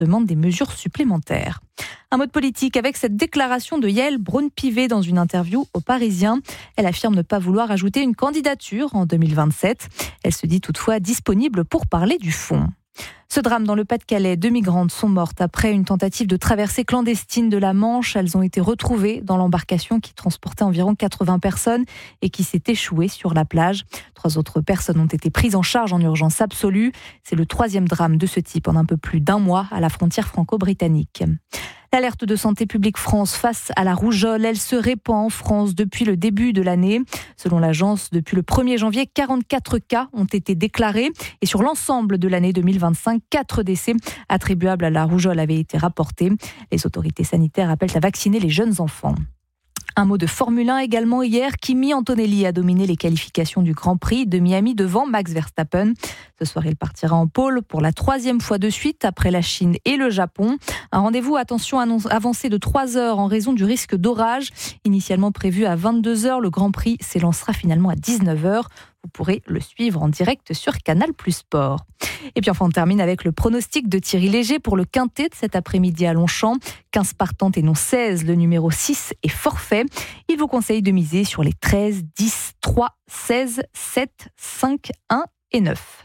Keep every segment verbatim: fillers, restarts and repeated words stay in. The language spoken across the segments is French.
demande des mesures supplémentaires. Un mot de politique avec cette déclaration de Yaël Braun-Pivet dans une interview au Parisien. Elle affirme ne pas vouloir ajouter une candidature en deux mille vingt-sept. Elle se dit toutefois disponible pour parler du fond. Ce drame dans le Pas-de-Calais, deux migrantes sont mortes après une tentative de traversée clandestine de la Manche. Elles ont été retrouvées dans l'embarcation qui transportait environ quatre-vingts personnes et qui s'est échouée sur la plage. Trois autres personnes ont été prises en charge en urgence absolue. C'est le troisième drame de ce type en un peu plus d'un mois à la frontière franco-britannique. L'alerte de Santé publique France face à la rougeole, elle se répand en France depuis le début de l'année. Selon l'agence, depuis le premier janvier, quarante-quatre cas ont été déclarés. Et sur l'ensemble de l'année deux mille vingt-cinq, quatre décès attribuables à la rougeole avaient été rapportés. Les autorités sanitaires appellent à vacciner les jeunes enfants. Un mot de Formule un également hier. Kimi Antonelli a dominé les qualifications du Grand Prix de Miami devant Max Verstappen. Ce soir, il partira en pôle pour la troisième fois de suite après la Chine et le Japon. Un rendez-vous, attention, avancé de trois heures en raison du risque d'orage. Initialement prévu à vingt-deux heures, le Grand Prix s'élancera finalement à dix-neuf heures. Vous pourrez le suivre en direct sur Canal Plus Sport. Et puis enfin, on termine avec le pronostic de Thierry Léger pour le quintet de cet après-midi à Longchamp. quinze partantes et non seize, le numéro six est forfait. Il vous conseille de miser sur les treize, dix, trois, seize, sept, cinq, un et neuf.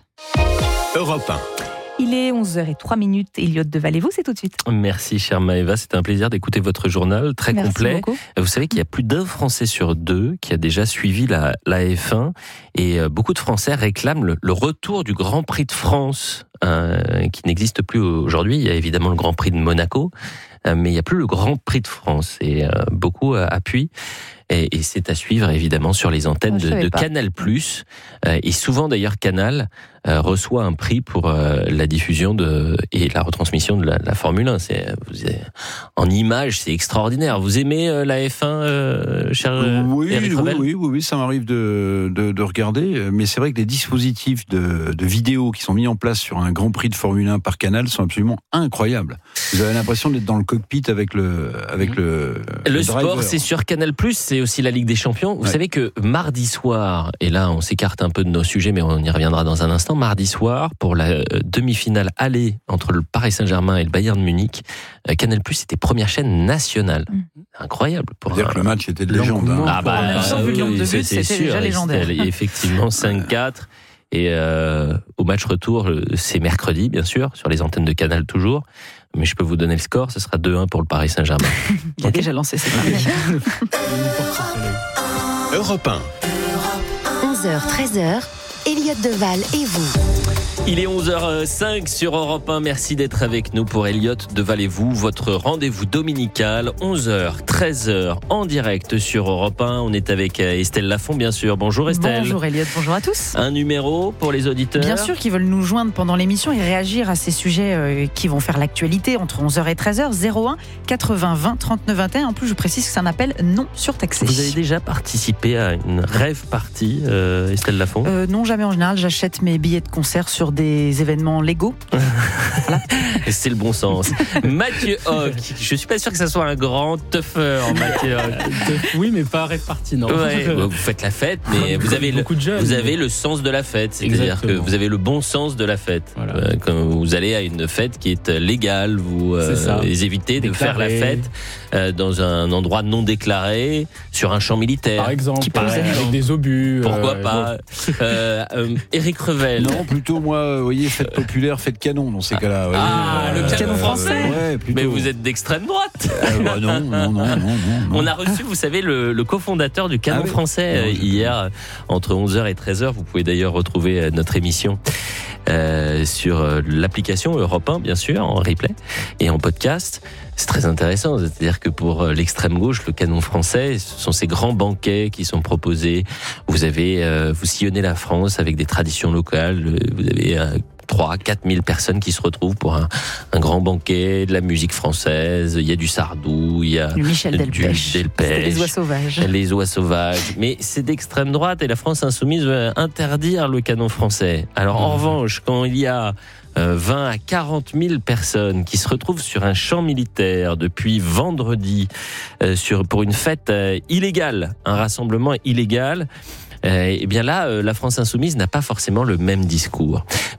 Europe un. Il est onze heures zéro trois minutes. Elliot Deval et vous, c'est tout de suite. Merci, chère Maëva. C'était un plaisir d'écouter votre journal très Merci complet. Beaucoup. Vous savez qu'il y a plus d'un Français sur deux qui a déjà suivi la, la F un et beaucoup de Français réclament le, le retour du Grand Prix de France euh, qui n'existe plus aujourd'hui. Il y a évidemment le Grand Prix de Monaco, euh, mais il n'y a plus le Grand Prix de France et euh, beaucoup euh, appuient. Et, et c'est à suivre évidemment sur les antennes de, de Canal Plus. Euh, et souvent d'ailleurs Canal euh, reçoit un prix pour euh, la diffusion de et la retransmission de la, la Formule un. C'est vous, en images, c'est extraordinaire. Vous aimez euh, la F un, euh, cher euh, oui, Eric oui, Revel ? oui, oui, oui, ça m'arrive de, de, de regarder. Mais c'est vrai que les dispositifs de, de vidéo qui sont mis en place sur un Grand Prix de Formule un par Canal sont absolument incroyables. Vous avez l'impression d'être dans le cockpit avec le avec le. Le, le sport, driver. c'est sur Canal Plus. C'est aussi la Ligue des Champions. Vous ouais. savez que mardi soir, et là on s'écarte un peu de nos sujets, mais on y reviendra dans un instant, mardi soir, pour la demi-finale aller entre le Paris Saint-Germain et le Bayern de Munich, Canal Plus était première chaîne nationale. Mmh. Incroyable. Pour dire un... que le match était de légende. Hein. Ah bah, bah vu le nombre de buts, c'était sûr, déjà légendaire. C'était effectivement cinq quatre. Et euh, au match retour, c'est mercredi, bien sûr, sur les antennes de Canal toujours. Mais je peux vous donner le score, ce sera deux un pour le Paris Saint-Germain. Il a okay. déjà lancé cette partie. Europe un. onze heures treize heures, Elliot Deval et vous. Il est onze heures cinq sur Europe un. Merci d'être avec nous pour Elliot Deval et vous, votre rendez-vous dominical, onze heures treize heures en direct sur Europe un. On est avec Estelle Lafont, bien sûr. Bonjour Estelle. Bonjour Elliot, bonjour à tous. Un numéro pour les auditeurs. Bien sûr, qui veulent nous joindre pendant l'émission et réagir à ces sujets euh, qui vont faire l'actualité entre onze heures et treize heures. zéro un quatre-vingts vingt trente-neuf vingt et un. En plus, je précise que c'est un appel non surtaxé. Vous avez déjà participé à une rêve party, euh, Estelle Lafont ? euh, Non, jamais. En général, j'achète mes billets de concert sur des événements légaux. Voilà. C'est le bon sens. Mathieu Hoc, je suis pas sûr que ça soit un grand teufeur, Mathieu Hoc. Oui, mais pas rêve party, non. Ouais, vous faites la fête, mais vous avez le, jeunes, vous avez mais... le sens de la fête. C'est-à-dire Exactement. que vous avez le bon sens de la fête. Voilà. Quand vous allez à une fête qui est légale, vous euh, évitez de Déclaré. faire la fête euh, dans un endroit non déclaré, sur un champ militaire. Par exemple, qui ouais, avec des obus. Pourquoi euh, pas euh, euh, Éric Revel. Non, plutôt moi, vous voyez, fête populaire, fête canon dans ces ah. cas-là. Voyez, ah, euh, le canon français euh, ouais, Mais vous êtes d'extrême droite. euh, bah non, non, non, non, non, non. On a reçu, vous savez, le, le cofondateur du canon ah, oui. français non, hier, entre onze heures et treize heures. Vous pouvez d'ailleurs retrouver notre émission euh, sur l'application Europe un, bien sûr, en replay et en podcast. C'est très intéressant, c'est-à-dire que pour l'extrême gauche, le canon français, ce sont ces grands banquets qui sont proposés. Vous avez, euh, vous sillonnez la France avec des traditions locales. Vous avez euh, trois à quatre mille personnes qui se retrouvent pour un, un grand banquet, de la musique française. Il y a du Sardou, il y a du Michel Delpech, du Delpech, les oies sauvages. Les oies sauvages. Mais c'est d'extrême droite et la France insoumise veut interdire le canon français. Alors en revanche, quand il y a vingt à quarante mille personnes qui se retrouvent sur un champ militaire depuis vendredi euh, sur, pour une fête euh, illégale, un rassemblement illégal, euh, et bien là, euh, la France insoumise n'a pas forcément le même discours. Mais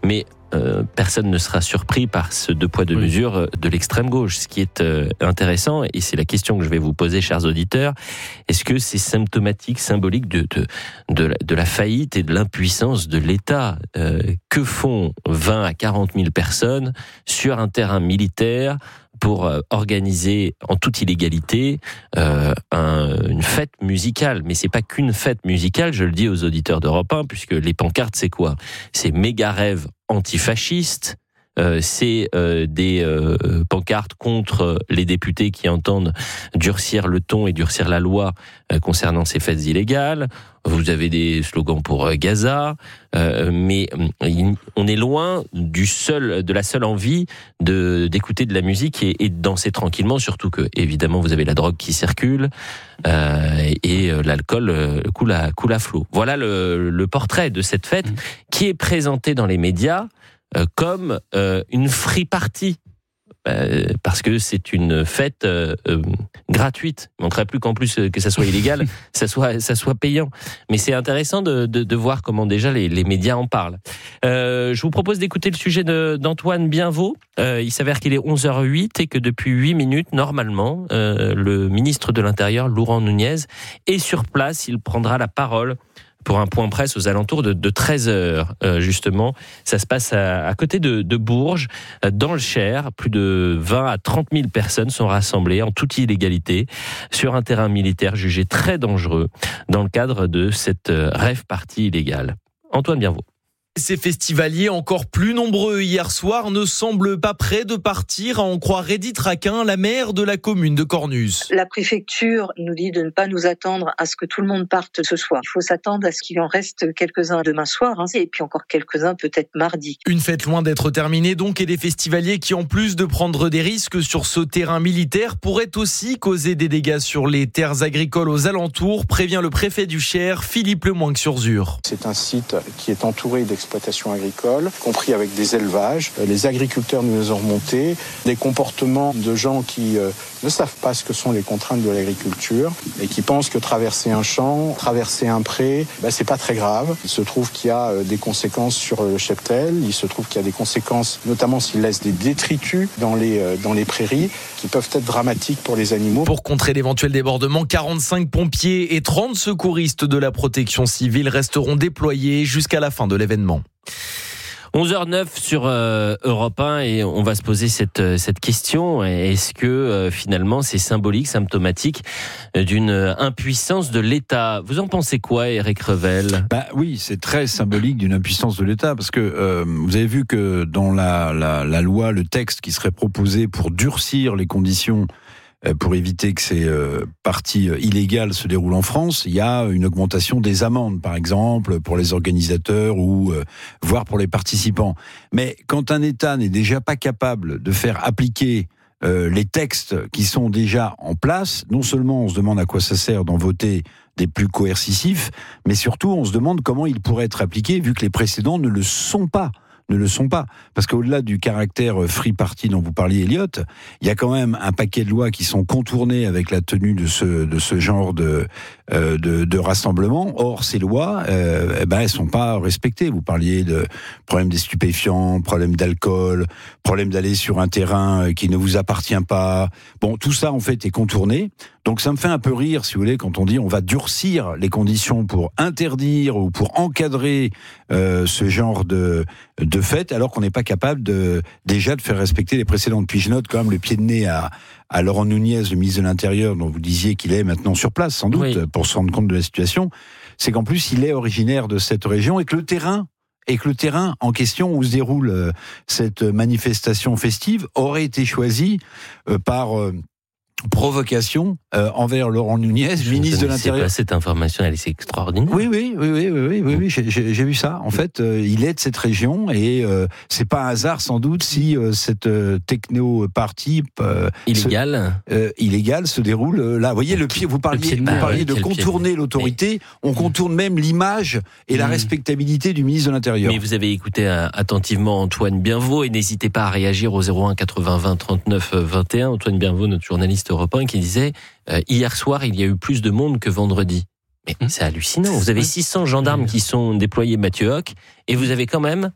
euh, personne ne sera surpris par ce deux poids deux Oui. mesures de l'extrême gauche. Ce qui est euh, intéressant, et c'est la question que je vais vous poser, chers auditeurs, est-ce que c'est symptomatique, symbolique de, de, de, la, de la faillite et de l'impuissance de l'État ? euh, Que font vingt à quarante mille personnes sur un terrain militaire pour organiser en toute illégalité euh, un, une fête musicale? Mais c'est pas qu'une fête musicale, je le dis aux auditeurs d'Europe un, puisque les pancartes, c'est quoi ? C'est méga rêve antifasciste. Euh, c'est euh, des euh, pancartes contre les députés qui entendent durcir le ton et durcir la loi euh, concernant ces fêtes illégales. Vous avez des slogans pour euh, Gaza, euh, mais euh, on est loin du seul, de la seule envie de d'écouter de la musique et, et de danser tranquillement. Surtout que, évidemment, vous avez la drogue qui circule euh, et euh, l'alcool euh, coule à coule à flot. Voilà le, le portrait de cette fête qui est présenté dans les médias Euh, comme euh, une free party, euh, parce que c'est une fête euh, euh, gratuite. Il ne manquerait plus qu'en plus euh, que ça soit illégal, ça soit ça soit payant. Mais c'est intéressant de, de, de voir comment déjà les, les médias en parlent. Euh, je vous propose d'écouter le sujet de, d'Antoine Bienvaux. Euh, il s'avère qu'il est onze heures huit et que depuis huit minutes, normalement, euh, le ministre de l'Intérieur, Laurent Nunez, est sur place. Il prendra la parole pour un point presse aux alentours de, de treize heures, euh, justement. Ça se passe à, à côté de, de Bourges, dans le Cher. Plus de vingt à trente mille personnes sont rassemblées en toute illégalité sur un terrain militaire jugé très dangereux dans le cadre de cette rave party illégale. Antoine Bienvaux. Ces festivaliers, encore plus nombreux hier soir, ne semblent pas prêts de partir, à en croire Edith Raquin, la maire de la commune de Cornus. La préfecture nous dit de ne pas nous attendre à ce que tout le monde parte ce soir. Il faut s'attendre à ce qu'il en reste quelques-uns demain soir, hein, et puis encore quelques-uns peut-être mardi. Une fête loin d'être terminée donc, et des festivaliers qui, en plus de prendre des risques sur ce terrain militaire, pourraient aussi causer des dégâts sur les terres agricoles aux alentours, prévient le préfet du Cher, Philippe Lemoinque-sur-Zur. C'est un site qui est entouré d'exploitations agricole, compris avec des élevages. Les agriculteurs nous les ont remontés, des comportements de gens qui euh, ne savent pas ce que sont les contraintes de l'agriculture et qui pensent que traverser un champ, traverser un pré, ben, c'est pas très grave. Il se trouve qu'il y a euh, des conséquences sur le cheptel, il se trouve qu'il y a des conséquences, notamment s'ils laissent des détritus dans les, euh, dans les prairies, qui peuvent être dramatiques pour les animaux. Pour contrer l'éventuel débordement, quarante-cinq pompiers et trente secouristes de la protection civile resteront déployés jusqu'à la fin de l'événement. onze heures neuf sur euh, Europe un et on va se poser cette cette question. Est-ce que euh, finalement c'est symbolique, symptomatique d'une impuissance de l'État ? Vous en pensez quoi, Éric Revel ? Bah oui, c'est très symbolique d'une impuissance de l'État parce que euh, vous avez vu que dans la, la la loi, le texte qui serait proposé pour durcir les conditions pour éviter que ces euh, parties illégales se déroulent en France, il y a une augmentation des amendes, par exemple, pour les organisateurs ou euh, voire pour les participants. Mais quand un État n'est déjà pas capable de faire appliquer euh, les textes qui sont déjà en place, non seulement on se demande à quoi ça sert d'en voter des plus coercitifs, mais surtout on se demande comment ils pourraient être appliqués vu que les précédents ne le sont pas. ne le sont pas. Parce qu'au-delà du caractère free party dont vous parliez, Elliot, il y a quand même un paquet de lois qui sont contournées avec la tenue de ce, de ce genre de, euh, de, de rassemblement. Or, ces lois, euh, eh ben, elles sont pas respectées. Vous parliez de problème des stupéfiants, problème d'alcool, problème d'aller sur un terrain qui ne vous appartient pas. Bon, tout ça, en fait, est contourné. Donc ça me fait un peu rire, si vous voulez, quand on dit on va durcir les conditions pour interdire ou pour encadrer euh, ce genre de, de fête, alors qu'on n'est pas capable de déjà de faire respecter les précédentes. Puis je note quand même le pied de nez à, à Laurent Nunez, le ministre de l'Intérieur, dont vous disiez qu'il est maintenant sur place, sans doute, oui, pour se rendre compte de la situation. C'est qu'en plus, il est originaire de cette région et que le terrain et que le terrain en question où se déroule euh, cette manifestation festive aurait été choisi euh, par... Euh, provocation euh, envers Laurent Nunez, je ministre de l'Intérieur. Pas cette information, elle est extraordinaire. Oui, oui, oui, oui, oui, oui, oui, oui j'ai, j'ai, j'ai vu ça. En fait, euh, il est de cette région et euh, c'est pas un hasard sans doute si euh, cette euh, techno-party euh, illégale, se, euh, illégale se déroule euh, là. Vous voyez le pied. Vous parliez, pied de, vous parliez ouais, de contourner pied. l'autorité. Mais... on contourne même l'image et mmh. la respectabilité du ministre de l'Intérieur. Mais vous avez écouté euh, attentivement Antoine Bienvaux et n'hésitez pas à réagir au zéro un quatre-vingts vingt trente-neuf vingt et un. Antoine Bienvaux, notre journaliste Europe un, qui disait euh, hier soir il y a eu plus de monde que vendredi. Mais mmh. c'est hallucinant. Vous avez six cents gendarmes mmh. qui sont déployés Mathieu Hoc et vous avez quand même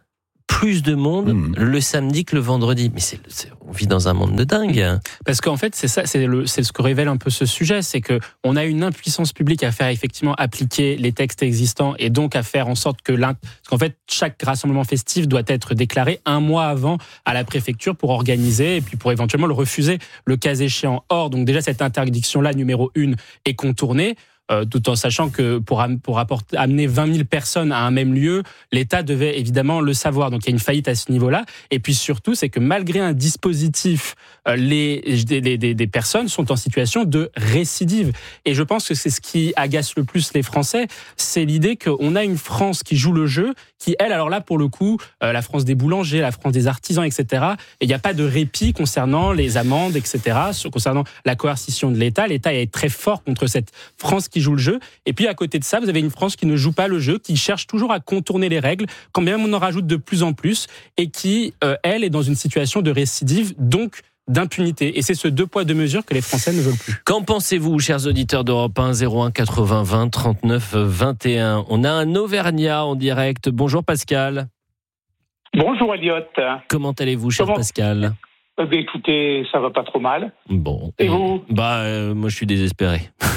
plus de monde mmh. le samedi que le vendredi. Mais c'est, c'est, on vit dans un monde de dingue. Parce qu'en fait, c'est ça, c'est, le, c'est ce que révèle un peu ce sujet, c'est que on a une impuissance publique à faire effectivement appliquer les textes existants et donc à faire en sorte que l'un, parce qu'en fait, chaque rassemblement festif doit être déclaré un mois avant à la préfecture pour organiser et puis pour éventuellement le refuser le cas échéant. Or, donc déjà cette interdiction-là numéro une est contournée. Euh, tout en sachant que pour, am- pour apporter, amener vingt mille personnes à un même lieu, l'État devait évidemment le savoir. Donc il y a une faillite à ce niveau-là. Et puis surtout, c'est que malgré un dispositif, euh, les, les, les, des personnes sont en situation de récidive. Et je pense que c'est ce qui agace le plus les Français, c'est l'idée qu'on a une France qui joue le jeu, qui elle, alors là pour le coup, euh, la France des boulangers, la France des artisans, et cetera. Et il n'y a pas de répit concernant les amendes, et cetera. Concernant la coercition de l'État, l'État est très fort contre cette France qui joue le jeu. Et puis à côté de ça, vous avez une France qui ne joue pas le jeu, qui cherche toujours à contourner les règles, quand bien même on en rajoute de plus en plus, et qui, euh, elle, est dans une situation de récidive, donc d'impunité. Et c'est ce deux poids deux mesures que les Français ne veulent plus. Qu'en pensez-vous, chers auditeurs d'Europe un, zéro un quatre-vingts vingt trente-neuf vingt et un? On a un Auvergnat en direct. Bonjour Pascal. Bonjour Elliot. Comment allez-vous, cher Comment... Pascal? Eh bien, écoutez, ça va pas trop mal. Bon. Et vous? Bah, euh, moi, je suis désespéré.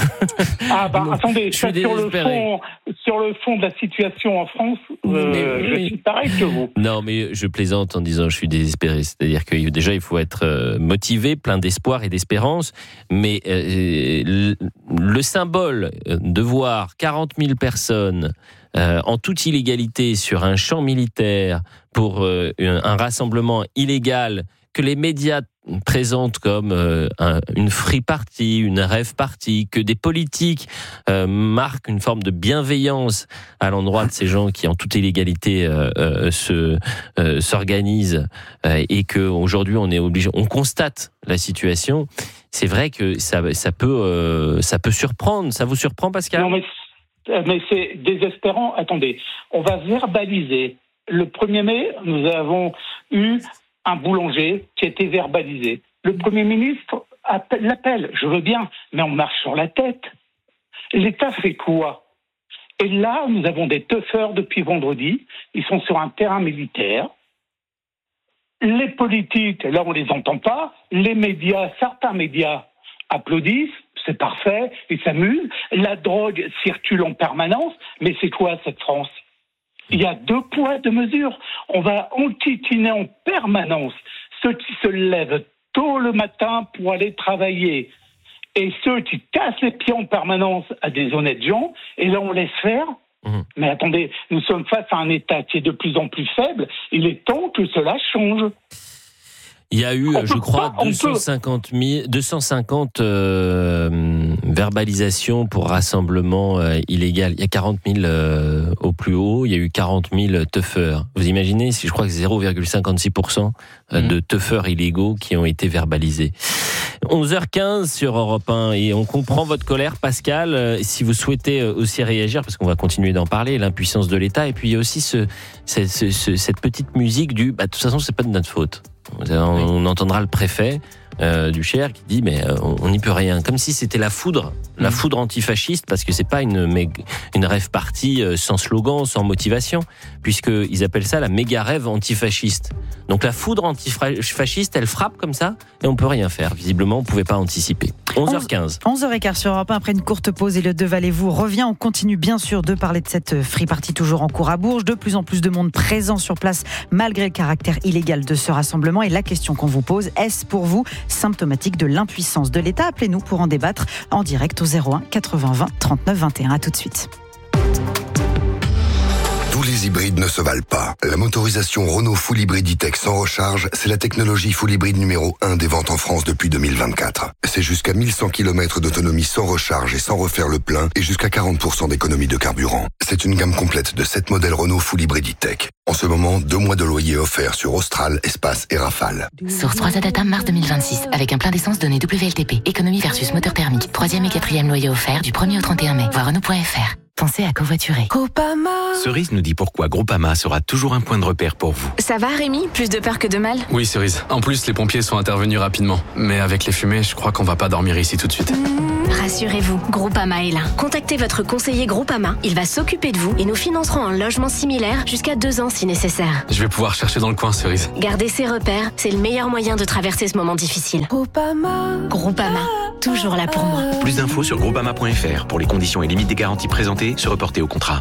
Ah, bah, attendez, je suis sur le fond, sur le fond de la situation en France, euh, mais, je mais... suis pareil que vous. Non, mais je plaisante en disant je suis désespéré. C'est-à-dire que déjà, il faut être motivé, plein d'espoir et d'espérance. Mais euh, le symbole de voir quarante mille personnes euh, en toute illégalité sur un champ militaire pour euh, un rassemblement illégal que les médias présentent comme euh, un, une free party, une rave party, que des politiques euh, marquent une forme de bienveillance à l'endroit de ces gens qui, en toute illégalité, euh, euh, se euh, s'organisent euh, et que aujourd'hui on est obligé, on constate la situation. C'est vrai que ça, ça peut, euh, ça peut surprendre. Ça vous surprend, Pascal? Non, mais, mais c'est désespérant. Attendez, on va verbaliser. Le premier mai, nous avons eu un boulanger qui a été verbalisé. Le Premier ministre appelle, l'appelle, je veux bien, mais on marche sur la tête. L'État fait quoi? Et là, nous avons des teufeurs depuis vendredi, ils sont sur un terrain militaire. Les politiques, là on les entend pas, les médias, certains médias applaudissent, c'est parfait, ils s'amusent. La drogue circule en permanence, mais c'est quoi cette France? Il y a deux poids, deux mesures. On va enquiquiner en permanence ceux qui se lèvent tôt le matin pour aller travailler et ceux qui cassent les pieds en permanence à des honnêtes gens, et là on laisse faire. Mmh. Mais attendez, nous sommes face à un État qui est de plus en plus faible. Il est temps que cela change. Il y a eu, je crois, pas, deux cent cinquante mille, deux cent cinquante euh, verbalisations pour rassemblement euh, illégal. Il y a quarante mille euh, au plus haut, il y a eu quarante mille teufeurs. Vous imaginez, si je crois que c'est zéro virgule cinquante-six pour cent de mmh. teufeurs illégaux qui ont été verbalisés. onze heures quinze sur Europe un, et on comprend votre colère, Pascal. Euh, si vous souhaitez aussi réagir, parce qu'on va continuer d'en parler, l'impuissance de l'État, et puis il y a aussi ce, ce, ce, ce, cette petite musique du bah, « de toute façon, c'est pas de notre faute ». On, on entendra le préfet euh, du Cher qui dit mais euh, on n'y peut rien, comme si c'était la foudre, la foudre antifasciste, parce que c'est pas une une rêve party sans slogan, sans motivation, puisqu'ils appellent ça la méga rêve antifasciste. Donc la foudre antifasciste, elle frappe comme ça et on peut rien faire. Visiblement, on pouvait pas anticiper. onze heures quinze. onze heures quinze sur Europe un, après une courte pause, et le Devalez-vous revient. On continue bien sûr de parler de cette free party toujours en cours à Bourges. De plus en plus de monde présent sur place malgré le caractère illégal de ce rassemblement. Et la question qu'on vous pose, est-ce pour vous symptomatique de l'impuissance de l'État? Appelez-nous pour en débattre en direct au zéro un quatre-vingts vingt trente-neuf vingt et un. À tout de suite. Tous les hybrides ne se valent pas. La motorisation Renault Full Hybrid E-Tech sans recharge, c'est la technologie full hybride numéro un des ventes en France depuis deux mille vingt-quatre. C'est jusqu'à mille cent kilomètres d'autonomie sans recharge et sans refaire le plein, et jusqu'à quarante pour cent d'économie de carburant. C'est une gamme complète de sept modèles Renault Full Hybrid E-Tech. En ce moment, deux mois de loyer offerts sur Austral, Espace et Rafale. Source trois A Data, mars deux mille vingt-six. Avec un plein d'essence donné W L T P. Économie versus moteur thermique. Troisième et quatrième loyer offert du premier au trente et un mai. Voir Renault point F R. pensez à covoiturer. Groupama. Cerise nous dit pourquoi Groupama sera toujours un point de repère pour vous. Ça va Rémi? Plus de peur que de mal? Oui Cerise. En plus les pompiers sont intervenus rapidement. Mais avec les fumées, je crois qu'on va pas dormir ici tout de suite. Mmh. Rassurez-vous, Groupama est là. Contactez votre conseiller Groupama, il va s'occuper de vous et nous financerons un logement similaire jusqu'à deux ans si nécessaire. Je vais pouvoir chercher dans le coin Cerise. Garder ses repères, c'est le meilleur moyen de traverser ce moment difficile. Groupama. Groupama, toujours là pour moi. Plus d'infos sur groupama point f r pour les conditions et limites des garanties présentées, se reporter au contrat.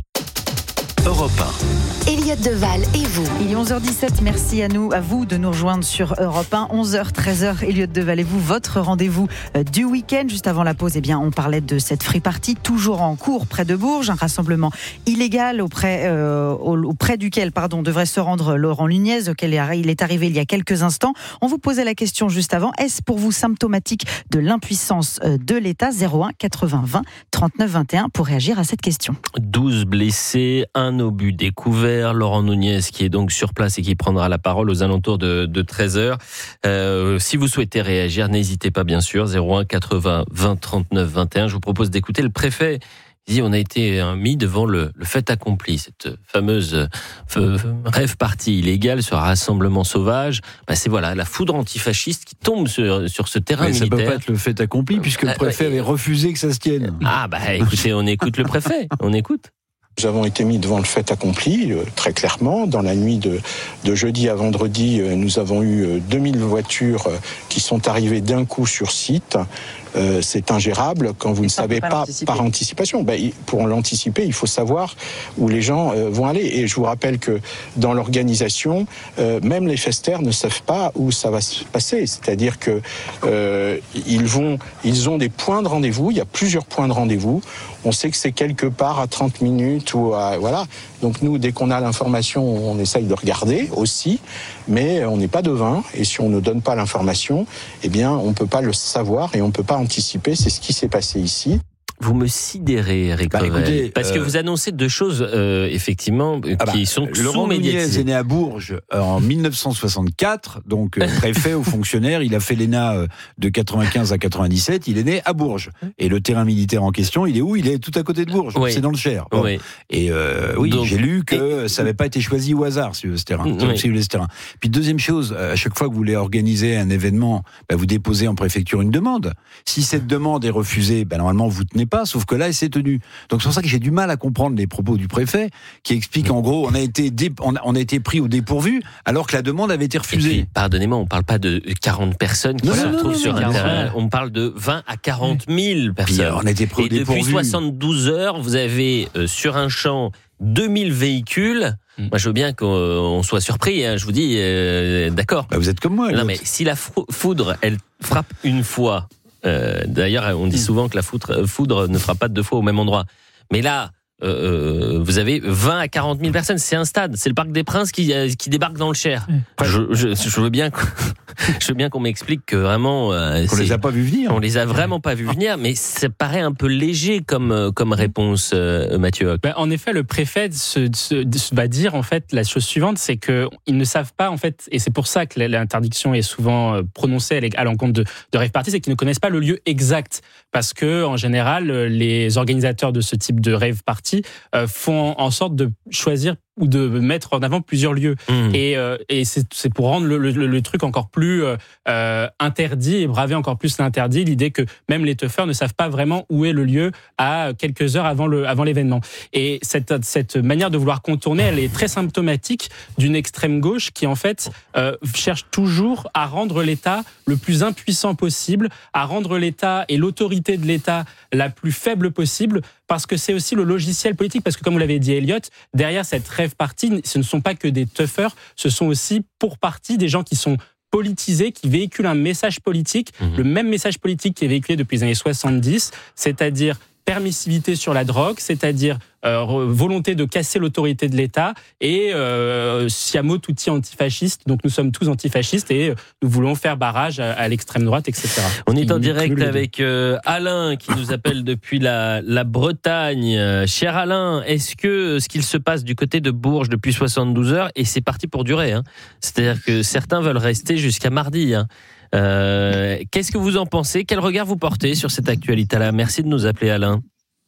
Europe un. Elliott Deval et vous. Il est onze heures dix-sept, merci à nous, à vous de nous rejoindre sur Europe un. onze heures, treize heures, Elliott Deval et vous, votre rendez-vous du week-end. Juste avant la pause, eh bien, on parlait de cette free party toujours en cours près de Bourges, un rassemblement illégal auprès, euh, auprès duquel pardon, devrait se rendre Laurent Nunez, auquel il est arrivé il y a quelques instants. On vous posait la question juste avant, est-ce pour vous symptomatique de l'impuissance de l'État? Zéro un quatre-vingts vingt trente-neuf vingt et un pour réagir à cette question. douze blessés, un obus découvert. Laurent Nunez qui est donc sur place et qui prendra la parole aux alentours de, de treize heures. Euh, si vous souhaitez réagir, n'hésitez pas bien sûr. Zéro un quatre-vingts vingt trente-neuf vingt et un. Je vous propose d'écouter le préfet. Il dit, on a été mis devant le, le fait accompli, cette fameuse euh, rêve party illégale, ce rassemblement sauvage. Bah c'est voilà la foudre antifasciste qui tombe sur, sur ce terrain Mais militaire. Ça peut pas être le fait accompli puisque le préfet avait refusé que ça se tienne. Ah bah écoutez, on écoute le préfet, on écoute. Nous avons été mis devant le fait accompli, euh, très clairement. Dans la nuit de, de jeudi à vendredi, euh, nous avons eu euh, deux mille voitures euh, qui sont arrivées d'un coup sur site. Euh, c'est ingérable quand vous ne savez pas, pas par anticipation. Ben, pour l'anticiper, il faut savoir où les gens euh, vont aller. Et je vous rappelle que dans l'organisation, euh, même les festeurs ne savent pas où ça va se passer. C'est-à-dire que euh, ils vont, ils ont des points de rendez-vous. Il y a plusieurs points de rendez-vous. On sait que c'est quelque part à trente minutes ou à, voilà. Donc nous, dès qu'on a l'information, on essaye de regarder aussi, mais on n'est pas devin. Et si on ne donne pas l'information, eh bien, on ne peut pas le savoir et on ne peut pas anticiper. C'est ce qui s'est passé ici. Vous me sidérez, Eric bah, écoutez, parce euh... que vous annoncez deux choses, euh, effectivement, ah bah, qui sont sous-médiatisées. Laurent Nunez est né à Bourges en dix-neuf cent soixante-quatre, donc euh, préfet ou fonctionnaire. Il a fait l'E N A euh, de quatre-vingt-quinze à quatre-vingt-dix-sept. Il est né à Bourges. Et le terrain militaire en question, il est où? Il est tout à côté de Bourges. Oui. C'est dans le Cher. Bon. Oui. Et euh, oui, donc, j'ai lu que et... ça n'avait pas été choisi au hasard, ce terrain. Oui. Ce terrain. Puis deuxième chose, à chaque fois que vous voulez organiser un événement, bah, vous déposez en préfecture une demande. Si cette demande est refusée, bah, normalement vous tenez pas, sauf que là, c'est tenu. Donc c'est pour ça que j'ai du mal à comprendre les propos du préfet, qui explique en gros, on a été dé... on, a, on a été pris au dépourvu, alors que la demande avait été refusée. Et puis, pardonnez-moi, on parle pas de quarante personnes qui non, se non, retrouvent non, sur un terrain. On parle de vingt à quarante mille personnes. Puis, on a été pris au dépourvu. Et depuis soixante-douze heures, vous avez euh, sur un champ deux mille véhicules. Mmh. Moi, je veux bien qu'on soit surpris. Hein, je vous dis, euh, d'accord. Bah, vous êtes comme moi. Non, mais si la foudre, elle frappe une fois. Euh, d'ailleurs, on dit souvent que la foudre, foudre ne frappe pas deux fois au même endroit. Mais là, euh, vous avez vingt à quarante mille personnes. C'est un stade. C'est le Parc des Princes qui, qui débarque dans le Cher. Je, je, je veux bien, je veux bien qu'on m'explique que vraiment, euh, on les a pas vus venir. On les a vraiment pas vus venir, mais ça paraît un peu léger comme comme réponse, euh, Mathieu. Ben, en effet, le préfet se, se, se va dire en fait la chose suivante, c'est que ils ne savent pas en fait, et c'est pour ça que l'interdiction est souvent prononcée à l'encontre de, de rave party, c'est qu'ils ne connaissent pas le lieu exact, parce que en général, les organisateurs de ce type de rave party euh, font en sorte de choisir ou de mettre en avant plusieurs lieux. Mmh. Et, euh, et c'est, c'est pour rendre le, le, le truc encore plus euh, interdit et braver encore plus l'interdit, l'idée que même les teufeurs ne savent pas vraiment où est le lieu à quelques heures avant, le, avant l'événement. Et cette, cette manière de vouloir contourner, elle est très symptomatique d'une extrême gauche qui, en fait, euh, cherche toujours à rendre l'État le plus impuissant possible, à rendre l'État et l'autorité de l'État la plus faible possible, parce que c'est aussi le logiciel politique, parce que comme vous l'avez dit Elliott, derrière cette rêve party, ce ne sont pas que des teufeurs, ce sont aussi pour partie des gens qui sont politisés, qui véhiculent un message politique, mmh. le même message politique qui est véhiculé depuis les années soixante-dix, c'est-à-dire permissivité sur la drogue, c'est-à-dire euh, volonté de casser l'autorité de l'État et euh, siamo tutti antifasciste. Donc nous sommes tous antifascistes et euh, nous voulons faire barrage à, à l'extrême droite, et cetera. On est en direct avec euh, Alain qui nous appelle depuis la, la Bretagne. Euh, cher Alain, est-ce que ce qu'il se passe du côté de Bourges depuis soixante-douze heures, et c'est parti pour durer, hein, c'est-à-dire que certains veulent rester jusqu'à mardi, hein. Euh, qu'est-ce que vous en pensez? Quel regard vous portez sur cette actualité-là? Merci de nous appeler, Alain.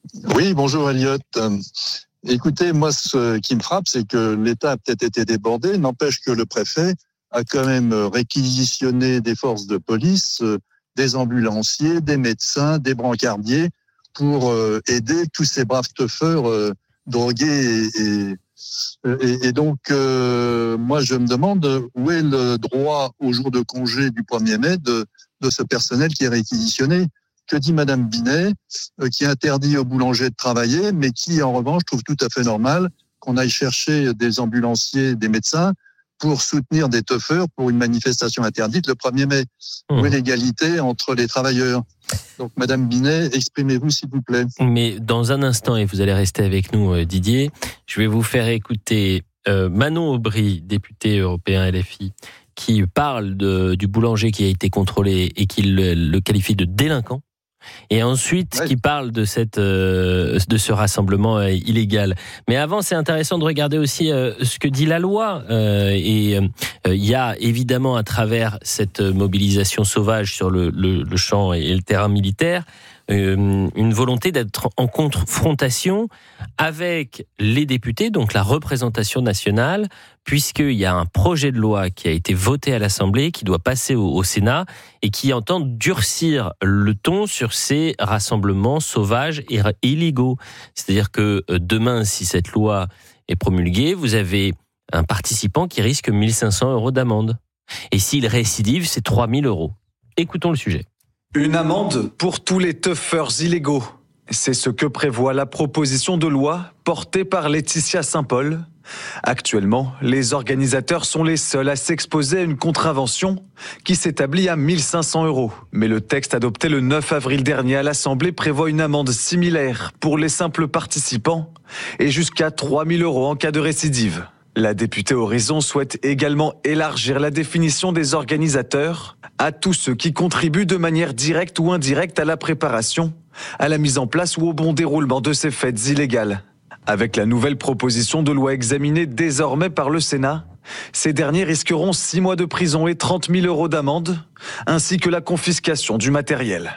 Oui, bonjour Elliot. Euh, écoutez, moi, ce qui me frappe, c'est que l'État a peut-être été débordé. N'empêche que le préfet a quand même réquisitionné des forces de police, euh, des ambulanciers, des médecins, des brancardiers pour euh, aider tous ces braves teufeurs euh, drogués. Et, et, et, et donc, euh, moi, je me demande où est le droit au jour de congé du premier mai de, de ce personnel qui est réquisitionné. Que dit Madame Binet, euh, qui interdit aux boulangers de travailler, mais qui, en revanche, trouve tout à fait normal qu'on aille chercher des ambulanciers, des médecins pour soutenir des teufeurs pour une manifestation interdite le premier mai. Mmh. Où est l'égalité entre les travailleurs ? Donc, Madame Binet, exprimez-vous, s'il vous plaît. Mais dans un instant, et vous allez rester avec nous, Didier, je vais vous faire écouter euh, Manon Aubry, député européen L F I, qui parle de, du boulanger qui a été contrôlé et qui le, le qualifie de délinquant. Et ensuite, ouais. qui parle de cette, euh, de ce rassemblement euh, illégal. Mais avant, c'est intéressant de regarder aussi euh, ce que dit la loi. Euh, et il euh, y a évidemment, à travers cette mobilisation sauvage sur le, le, le champ et le terrain militaire, euh, une volonté d'être en confrontation avec les députés, donc la représentation nationale, puisqu'il y a un projet de loi qui a été voté à l'Assemblée, qui doit passer au, au Sénat, et qui entend durcir le ton sur ces rassemblements sauvages et illégaux. C'est-à-dire que demain, si cette loi est promulguée, vous avez un participant qui risque mille cinq cents euros d'amende. Et s'il récidive, c'est trois mille euros. Écoutons le sujet. Une amende pour tous les teufeurs illégaux. C'est ce que prévoit la proposition de loi portée par Laetitia Saint-Paul. Actuellement, les organisateurs sont les seuls à s'exposer à une contravention qui s'établit à mille cinq cents euros. Mais le texte adopté le neuf avril dernier à l'Assemblée prévoit une amende similaire pour les simples participants et jusqu'à trois mille euros en cas de récidive. La députée Horizon souhaite également élargir la définition des organisateurs à tous ceux qui contribuent de manière directe ou indirecte à la préparation, à la mise en place ou au bon déroulement de ces fêtes illégales. Avec la nouvelle proposition de loi examinée désormais par le Sénat, ces derniers risqueront six mois de prison et trente mille euros d'amende, ainsi que la confiscation du matériel.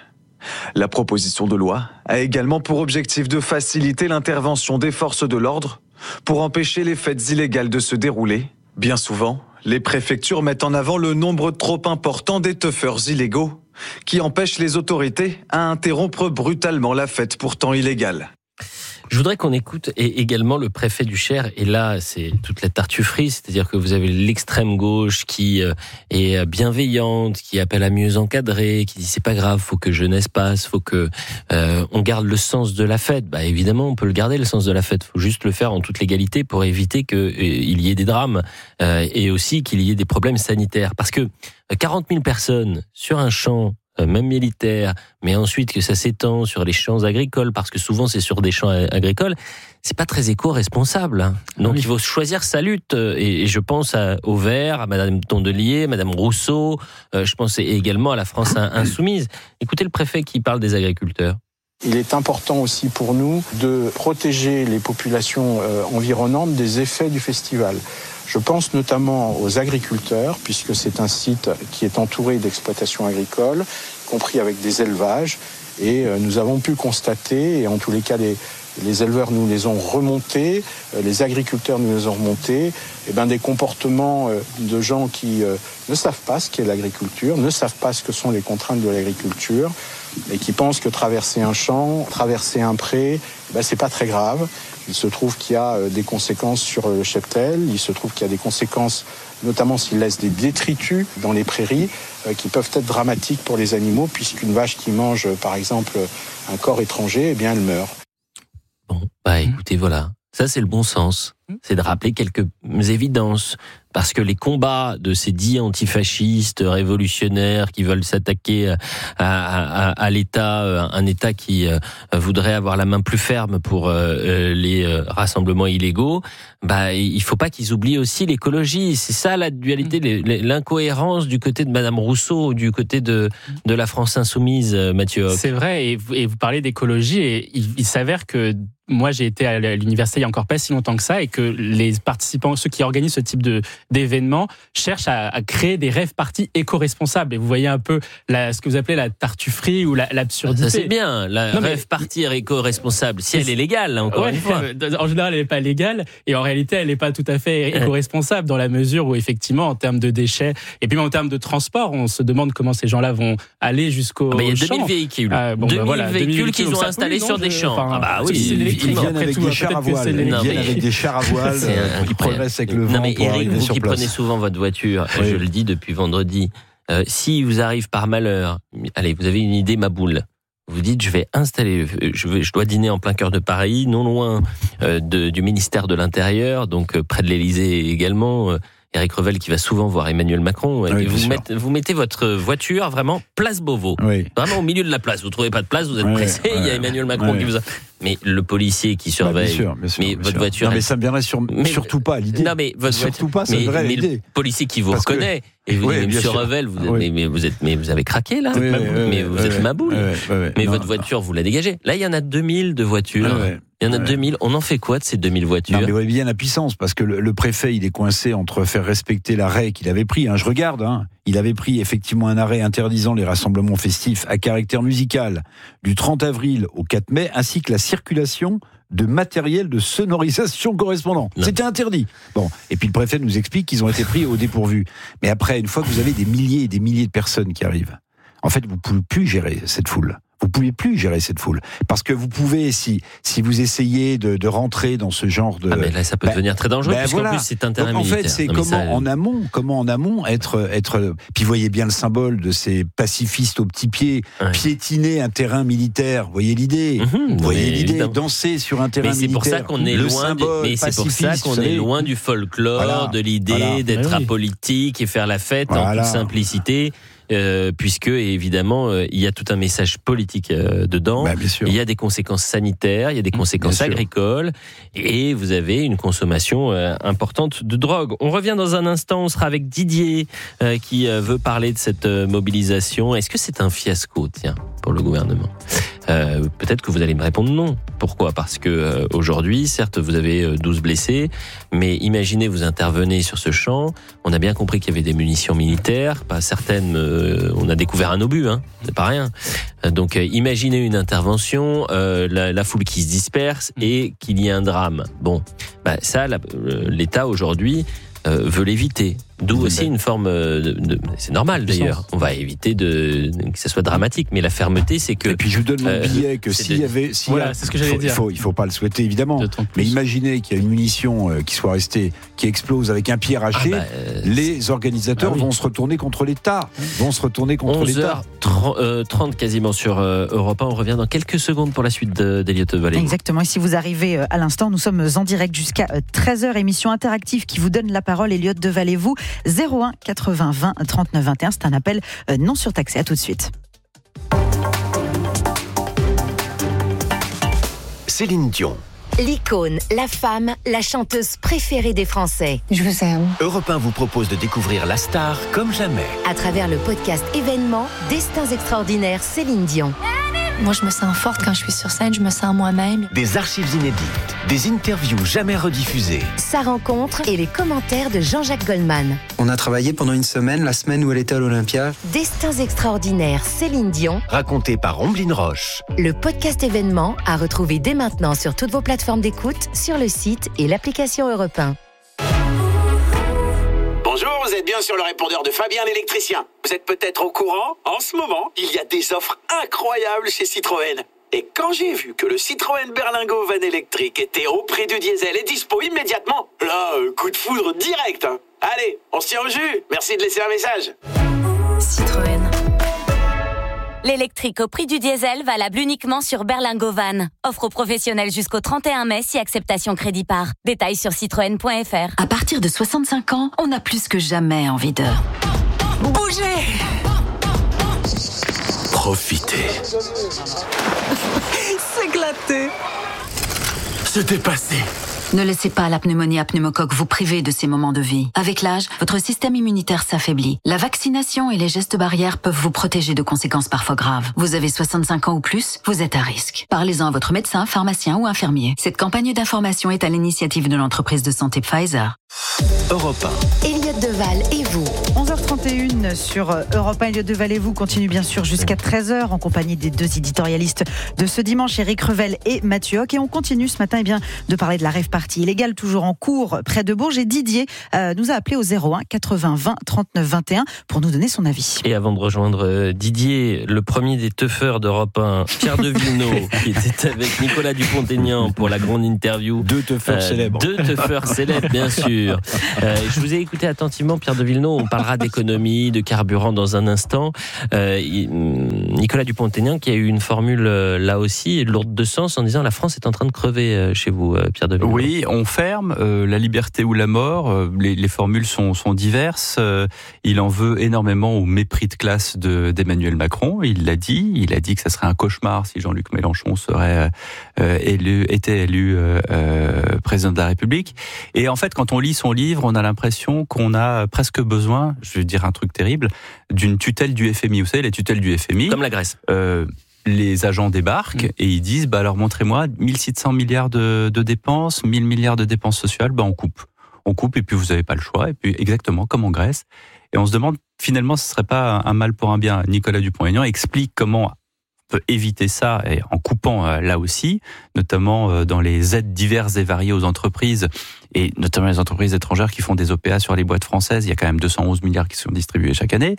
La proposition de loi a également pour objectif de faciliter l'intervention des forces de l'ordre pour empêcher les fêtes illégales de se dérouler. Bien souvent, les préfectures mettent en avant le nombre trop important des teufeurs illégaux qui empêchent les autorités à interrompre brutalement la fête pourtant illégale. Je voudrais qu'on écoute également le préfet du Cher, et là c'est toute la tartufferie, c'est-à-dire que vous avez l'extrême gauche qui est bienveillante, qui appelle à mieux encadrer, qui dit c'est pas grave, faut que jeunesse passe, faut que euh, on garde le sens de la fête. Bah évidemment on peut le garder le sens de la fête, faut juste le faire en toute légalité pour éviter qu'il euh, y ait des drames euh, et aussi qu'il y ait des problèmes sanitaires. Parce que quarante mille personnes sur un champ, même militaire, mais ensuite que ça s'étend sur les champs agricoles, parce que souvent c'est sur des champs agricoles, c'est pas très éco-responsable. Hein. Donc oui. Il faut choisir sa lutte, et, et je pense à, au Vert, à Madame Tondelier, Madame Rousseau, euh, je pense également à la France Insoumise. Écoutez le préfet qui parle des agriculteurs. Il est important aussi pour nous de protéger les populations euh, environnantes des effets du festival. Je pense notamment aux agriculteurs, puisque c'est un site qui est entouré d'exploitations agricoles, y compris avec des élevages. Et euh, nous avons pu constater, et en tous les cas, les, les éleveurs nous les ont remontés, euh, les agriculteurs nous les ont remontés, et ben, des comportements euh, de gens qui euh, ne savent pas ce qu'est l'agriculture, ne savent pas ce que sont les contraintes de l'agriculture, et qui pensent que traverser un champ, traverser un pré, ben, c'est pas très grave. Il se trouve qu'il y a des conséquences sur le cheptel, il se trouve qu'il y a des conséquences, notamment s'ils laissent des détritus dans les prairies, euh, qui peuvent être dramatiques pour les animaux, puisqu'une vache qui mange, par exemple, un corps étranger, eh bien, elle meurt. Bon, bah écoutez, voilà. Ça, c'est le bon sens. C'est de rappeler quelques évidences. Parce que les combats de ces dits antifascistes, révolutionnaires, qui veulent s'attaquer à, à, à l'État, un État qui voudrait avoir la main plus ferme pour les rassemblements illégaux, bah, il faut pas qu'ils oublient aussi l'écologie. C'est ça la dualité, l'incohérence du côté de Madame Rousseau, du côté de, de la France Insoumise, Mathieu Hoc. C'est vrai, et vous, et vous parlez d'écologie, et il, il s'avère que moi, j'ai été à l'université il y a encore pas si longtemps que ça, et que les participants, ceux qui organisent ce type de d'événements, cherchent à, à créer des rave parties éco-responsables. Et vous voyez un peu la, ce que vous appelez la tartufferie ou la, l'absurdité. Ça, c'est bien, la non, rave mais... party éco-responsable, si elle est légale, là, encore ouais, une fois. En général, elle n'est pas légale, et en réalité, elle n'est pas tout à fait éco-responsable, dans la mesure où, effectivement, en termes de déchets, et puis même en termes de transport, on se demande comment ces gens-là vont aller jusqu'au ah bah, il y a champ. deux mille véhicules. Ah, bon, deux mille bah, voilà, véhicules qu'ils ont installés sur des champs. Ah bah oui, ils viennent avec des chars à voile. Ils viennent avec des chars à voile. Ils progressent avec le vent. Non mais pour Eric, vous qui place. prenez souvent votre voiture, oui. je le dis depuis vendredi, euh, si vous arrive par malheur, allez, vous avez une idée, ma boule. Vous dites, je vais installer, je, vais, je dois dîner en plein cœur de Paris, non loin euh, de, du ministère de l'Intérieur, donc euh, près de l'Élysée également. Euh, Éric Revel qui va souvent voir Emmanuel Macron. Oui, et vous, mettez, vous mettez votre voiture vraiment place Beauvau. Oui. Vraiment au milieu de la place. Vous trouvez pas de place, vous êtes oui, pressé. oui, il y a Emmanuel Macron oui. qui vous a... Mais le policier qui surveille. Bah, bien sûr, bien sûr, mais bien votre sûr. voiture. Non, mais ça me viendrait sur, mais, surtout pas à l'idée. Non, mais votre surtout voiture, pas, ça me viendrait à mais l'idée. le policier qui vous Parce reconnaît. Que... Et vous oui, dites, Monsieur sûr. Revel, vous êtes, oui. mais, mais vous êtes, mais vous avez craqué là. Oui, ma oui, boule, oui, mais vous oui, êtes oui, ma boule. oui, oui, oui. Mais non, votre voiture, vous la dégagez. Là, il y en a deux mille de voitures. Oui, oui. Il y en a ouais. deux mille. On en fait quoi de ces deux mille voitures? Non, mais vous voyez bien la puissance, parce que le, le préfet, il est coincé entre faire respecter l'arrêt qu'il avait pris. Hein, je regarde, hein, il avait pris effectivement un arrêt interdisant les rassemblements festifs à caractère musical du trente avril au quatre mai, ainsi que la circulation de matériel de sonorisation correspondant. Non. C'était interdit. Bon, et puis le préfet nous explique qu'ils ont été pris au dépourvu. Mais après, une fois que vous avez des milliers et des milliers de personnes qui arrivent, en fait, vous ne pouvez plus gérer cette foule. Vous ne pouvez plus gérer cette foule. Parce que vous pouvez, si, si vous essayez de, de rentrer dans ce genre de... Ah mais là, ça peut bah, devenir très dangereux, bah, puisqu'en voilà. plus, c'est un terrain Donc, en militaire. fait, c'est non, comment ça... en amont, comment en amont être, être... Puis vous voyez bien le symbole de ces pacifistes au petit pied, ouais. piétiner un terrain militaire. Vous voyez l'idée mmh, Vous voyez l'idée évidemment. Danser sur un terrain mais c'est militaire. Pour ça qu'on est loin du, mais c'est pour ça qu'on est loin du folklore, voilà. de l'idée voilà. d'être oui. apolitique et faire la fête voilà. en toute simplicité. Euh, puisque évidemment euh, il y a tout un message politique euh, dedans, bah, il y a des conséquences sanitaires, il y a des conséquences agricoles, et vous avez une consommation euh, importante de drogue. On revient dans un instant, on sera avec Didier euh, qui euh, veut parler de cette euh, mobilisation. Est-ce que c'est un fiasco, tiens, pour le gouvernement? Euh, peut-être que vous allez me répondre non. Pourquoi? Parce que euh, aujourd'hui, certes, vous avez euh, douze blessés, mais imaginez, vous intervenez sur ce champ, on a bien compris qu'il y avait des munitions militaires, pas certaines, euh, on a découvert un obus, hein, c'est pas rien. Euh, donc euh, imaginez une intervention, euh, la, la foule qui se disperse et qu'il y ait un drame. Bon, bah, ça, la, l'État aujourd'hui euh, veut l'éviter. D'où aussi une forme de, de c'est normal d'ailleurs. On va éviter de que ça soit dramatique, mais la fermeté, c'est que. Et puis je vous donne mon euh, billet que s'il de... y avait, s'il voilà, y a, c'est ce que j'allais faut, dire. Il faut, il faut pas le souhaiter évidemment. Mais imaginez qu'il y a une munition euh, qui soit restée, qui explose avec un pied arraché. Ah bah, euh, les organisateurs ah oui. vont se retourner contre l'État, vont se retourner contre l'État. onze heures trente quasiment sur euh, Europe un. On revient dans quelques secondes pour la suite d'Elliott Vallée. Exactement. Et si vous arrivez à l'instant, nous sommes en direct jusqu'à treize heures. Émission interactive qui vous donne la parole. Elliott Devallez-vous zéro un quatre-vingts vingt trente-neuf vingt et un. C'est un appel non surtaxé. À tout de suite. Céline Dion. L'icône, la femme, la chanteuse préférée des Français. Je vous aime. Europe un vous propose de découvrir la star comme jamais. À travers le podcast événement Destins extraordinaires Céline Dion. Moi, je me sens forte quand je suis sur scène, je me sens moi-même. Des archives inédites, des interviews jamais rediffusées. Sa rencontre et les commentaires de Jean-Jacques Goldman. On a travaillé pendant une semaine, la semaine où elle était à l'Olympia. Destins extraordinaires Céline Dion. Raconté par Omblin Roche. Le podcast événement à retrouver dès maintenant sur toutes vos plateformes d'écoute, sur le site et l'application Europe un. Bonjour, vous êtes bien sur le répondeur de Fabien l'électricien. Vous êtes peut-être au courant, en ce moment, il y a des offres incroyables chez Citroën. Et quand j'ai vu que le Citroën Berlingo Van électrique était au prix du diesel et dispo immédiatement, là, coup de foudre direct. Hein. Allez, on se tient au jus. Merci de laisser un message. Citroën. L'électrique au prix du diesel valable uniquement sur Berlingo Van. Offre aux professionnels jusqu'au trente et un mai si acceptation crédit par. Détails sur citroën point f r. À partir de soixante-cinq ans, on a plus que jamais envie de bouger. Profiter. S'éclater. Se dépasser. Ne laissez pas la pneumonie à pneumocoque vous priver de ces moments de vie. Avec l'âge, votre système immunitaire s'affaiblit. La vaccination et les gestes barrières peuvent vous protéger de conséquences parfois graves. Vous avez soixante-cinq ans ou plus, vous êtes à risque. Parlez-en à votre médecin, pharmacien ou infirmier. Cette campagne d'information est à l'initiative de l'entreprise de santé Pfizer. Europe un. Elliot Deval et vous. onze heures trente et une sur Europe un. Elliot Deval et vous continue bien sûr jusqu'à treize heures en compagnie des deux éditorialistes de ce dimanche, Éric Revel et Mathieu Hoc. Et on continue ce matin eh bien, de parler de la rave party illégale toujours en cours près de Bourges. Et Didier euh, nous a appelé au zéro un quatre-vingts vingt trente-neuf vingt et un pour nous donner son avis. Et avant de rejoindre Didier, le premier des teufeurs d'Europe un, Pierre de Villeneuve, qui était avec Nicolas Dupont-Aignan pour la grande interview. Deux teufeurs euh, célèbres. Deux teufeurs célèbres, bien sûr. Euh, je vous ai écouté attentivement, Pierre de Villeneuve. On parlera d'économie, de carburant dans un instant. Euh, Nicolas Dupont-Aignan qui a eu une formule euh, là aussi lourde de sens en disant la France est en train de crever euh, chez vous, euh, Pierre de Villeneuve. Oui, on ferme euh, la liberté ou la mort. Euh, les, les formules sont, sont diverses. Euh, il en veut énormément au mépris de classe de, d'Emmanuel Macron. Il l'a dit. Il a dit que ça serait un cauchemar si Jean-Luc Mélenchon serait euh, élu, était élu euh, euh, président de la République. Et en fait, quand on lit son livre, on a l'impression qu'on a presque besoin, je vais dire un truc terrible, d'une tutelle du F M I. Vous savez, les tutelles du F M I. Comme la Grèce. Euh, les agents débarquent mmh. et ils disent, bah alors montrez-moi mille sept cents milliards de, de dépenses, mille milliards de dépenses sociales, bah on coupe. On coupe et puis vous n'avez pas le choix. Et puis exactement comme en Grèce. Et on se demande, finalement, ce ne serait pas un mal pour un bien. Nicolas Dupont-Aignan explique comment peut éviter ça et en coupant euh, là aussi, notamment euh, dans les aides diverses et variées aux entreprises et notamment les entreprises étrangères qui font des O P A sur les boîtes françaises. Il y a quand même deux cent onze milliards qui sont distribués chaque année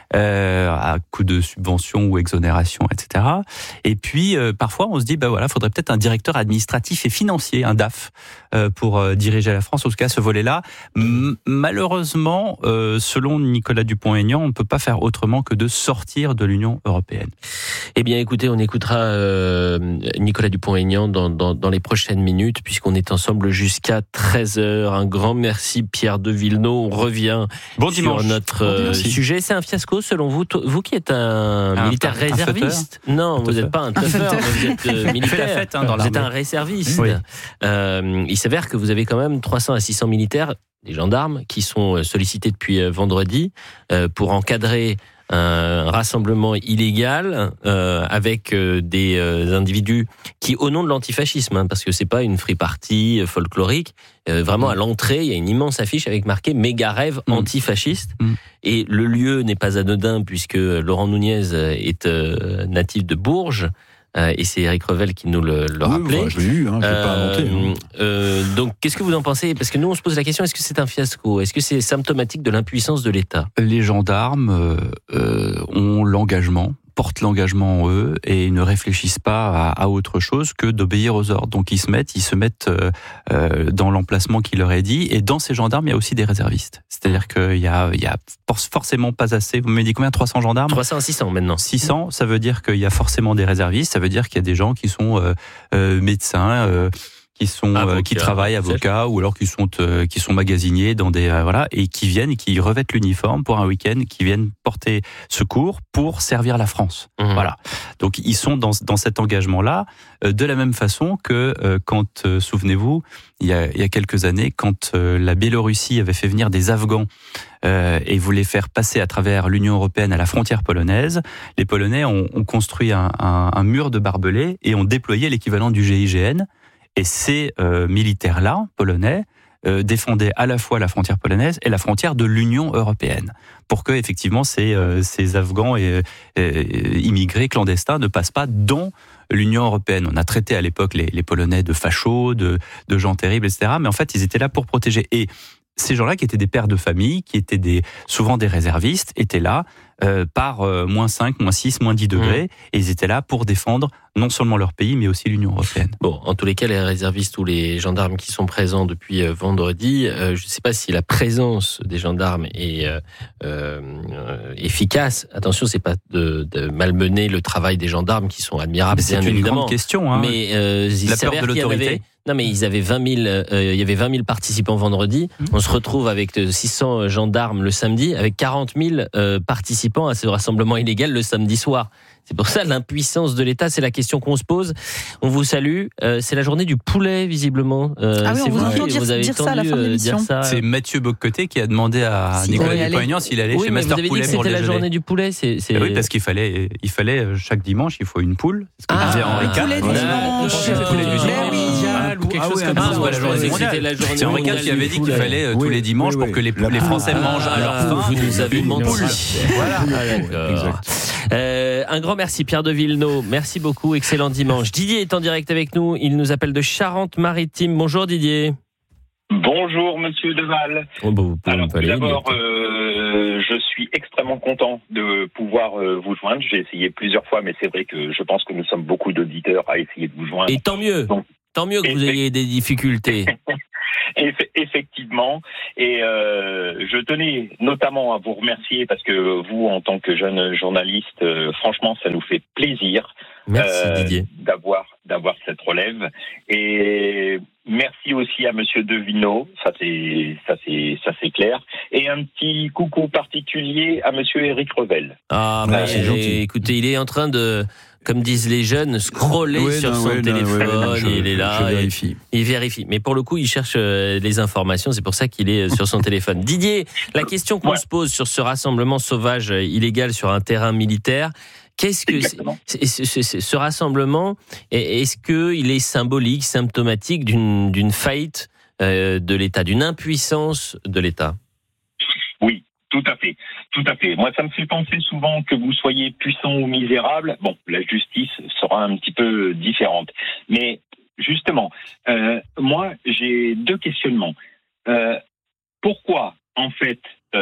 euh, à coup de subventions ou exonérations, et cetera. Et puis euh, parfois on se dit bah voilà, faudrait peut-être un directeur administratif et financier, un D A F, euh, pour euh, diriger la France. En tout cas, ce volet-là, M- malheureusement, euh, selon Nicolas Dupont-Aignan, on ne peut pas faire autrement que de sortir de l'Union européenne. Eh bien, écoutez, on écoutera euh, Nicolas Dupont-Aignan dans, dans, dans les prochaines minutes, puisqu'on est ensemble jusqu'à treize heures. Un grand merci, Pierre de Villeneuve. On revient bon sur dimanche. notre euh, sujet. C'est un fiasco, selon vous, t- vous qui êtes un, un militaire un, réserviste. Un non, un vous n'êtes pas un teufeur, vous êtes euh, militaire. La fête, hein, dans vous êtes un réserviste. Oui. Euh, il s'avère que vous avez quand même trois cents à six cents militaires, des gendarmes, qui sont sollicités depuis vendredi euh, pour encadrer un rassemblement illégal euh, avec euh, des euh, individus qui, au nom de l'antifascisme, hein, parce que c'est pas une free party folklorique, euh, vraiment à l'entrée, il y a une immense affiche avec marqué méga rêve mmh. antifasciste. Mmh. Et le lieu n'est pas anodin puisque Laurent Nunez est euh, natif de Bourges. Euh, et c'est Éric Revel qui nous le, le oui, rappelait. Bah, je l'ai eu, hein, je l'ai euh, pas inventé. Hein. Euh, donc, qu'est-ce que vous en pensez ? Parce que nous, on se pose la question, est-ce que c'est un fiasco ? Est-ce que c'est symptomatique de l'impuissance de l'État ? Les gendarmes euh, euh, ont l'engagement, portent l'engagement en eux et ne réfléchissent pas à, à autre chose que d'obéir aux ordres. Donc ils se mettent, ils se mettent euh, euh, dans l'emplacement qui leur est dit. Et dans ces gendarmes, il y a aussi des réservistes. C'est-à-dire qu'il y a, il y a forcément pas assez. Vous m'avez dit combien ? trois cents gendarmes ? trois cents à six cents maintenant. six cents, ça veut dire qu'il y a forcément des réservistes. Ça veut dire qu'il y a des gens qui sont euh, euh, médecins. Euh, qui sont euh, qui travaillent avocats ou alors qui sont euh, qui sont magasiniers dans des euh, voilà et qui viennent et qui revêtent l'uniforme pour un week-end, qui viennent porter secours pour servir la France. Mmh. Voilà. Donc ils sont dans dans cet engagement là euh, de la même façon que euh, quand euh, souvenez-vous il y a il y a quelques années quand euh, la Biélorussie avait fait venir des Afghans euh, et voulait faire passer à travers l'Union européenne à la frontière polonaise, les Polonais ont, ont construit un, un, un mur de barbelés et ont déployé l'équivalent du G I G N. Et ces euh, militaires-là, polonais, euh, défendaient à la fois la frontière polonaise et la frontière de l'Union européenne, pour que effectivement ces, euh, ces Afghans et, et immigrés clandestins ne passent pas dans l'Union européenne. On a traité à l'époque les, les Polonais de fachos, de, de gens terribles, et cetera. Mais en fait, ils étaient là pour protéger. Et ces gens-là, qui étaient des pères de famille, qui étaient des, souvent des réservistes, étaient là euh, par euh, moins cinq, moins six, moins dix degrés, mmh. et ils étaient là pour défendre non seulement leur pays, mais aussi l'Union européenne. Bon, en tous les cas, les réservistes ou les gendarmes qui sont présents depuis euh, vendredi, euh, je ne sais pas si la présence des gendarmes est euh, euh, efficace. Attention, c'est pas de, de malmener le travail des gendarmes qui sont admirables, mais c'est bien une évidemment. grande question. Hein. Mais euh, la peur de l'autorité. Non, mais ils avaient vingt mille, euh, il y avait vingt mille participants vendredi. Mmh. On se retrouve avec six cents gendarmes le samedi, avec quarante mille euh, participants à ce rassemblement illégal le samedi soir. C'est pour ça l'impuissance de l'État, c'est la question qu'on se pose. On vous salue. Euh, c'est la journée du poulet, visiblement. Euh, ah oui, on c'est vous, vous, entend dire, vous avez dire ça à la fin de l'émission. C'est Mathieu Boccoté qui a demandé à si Nicolas Dupont-Aignan s'il allait oui, chez Master Poulet pour le déjeuner. C'était la journée du poulet. C'est, c'est... Oui, parce qu'il fallait, il fallait chaque dimanche, il faut une poule. Ce que ah, disait Henri quatre. Poulet du dimanche. Le poulet du dimanche. Ou quelque chose comme ça. C'est Henri quatre qui avait dit qu'il fallait tous les dimanches pour que les Français mangent à leur faim. Vous nous avez menti. Voilà. D'accord. Euh, un grand merci Pierre de Villeneuve, merci beaucoup, excellent dimanche. Didier est en direct avec nous, il nous appelle de Charente-Maritime. Bonjour Didier. Bonjour Monsieur Deval. Oh, bah, vous pouvez Alors, pas aller, d'abord, euh, je suis extrêmement content de pouvoir euh, vous joindre. J'ai essayé plusieurs fois, mais c'est vrai que je pense que nous sommes beaucoup d'auditeurs à essayer de vous joindre. Et tant mieux, Donc, tant mieux que vous ayez des difficultés. Effectivement, et euh, je tenais notamment à vous remercier parce que vous, en tant que jeune journaliste, euh, franchement, ça nous fait plaisir merci, euh, Didier. d'avoir d'avoir cette relève. Et merci aussi à Monsieur Devinot, ça c'est ça c'est ça c'est clair. Et un petit coucou particulier à Monsieur Éric Revel. Ah, bah, c'est gentil. Écoutez, il est en train de, comme disent les jeunes, scroller oui, sur non, son oui, téléphone, non, oui, oui, il est là, je vérifie. Il, il vérifie. Mais pour le coup, il cherche euh, les informations, c'est pour ça qu'il est sur son téléphone. Didier, la question qu'on ouais. se pose sur ce rassemblement sauvage euh, illégal sur un terrain militaire, qu'est-ce que c'est, c'est, c'est, c'est, ce rassemblement, est-ce qu'il est symbolique, symptomatique d'une, d'une faillite euh, de l'État, d'une impuissance de l'État ? Oui. Tout à fait, tout à fait. Moi, ça me fait penser souvent que vous soyez puissant ou misérable. Bon, la justice sera un petit peu différente. Mais justement, euh, moi, j'ai deux questionnements. Euh, pourquoi, en fait,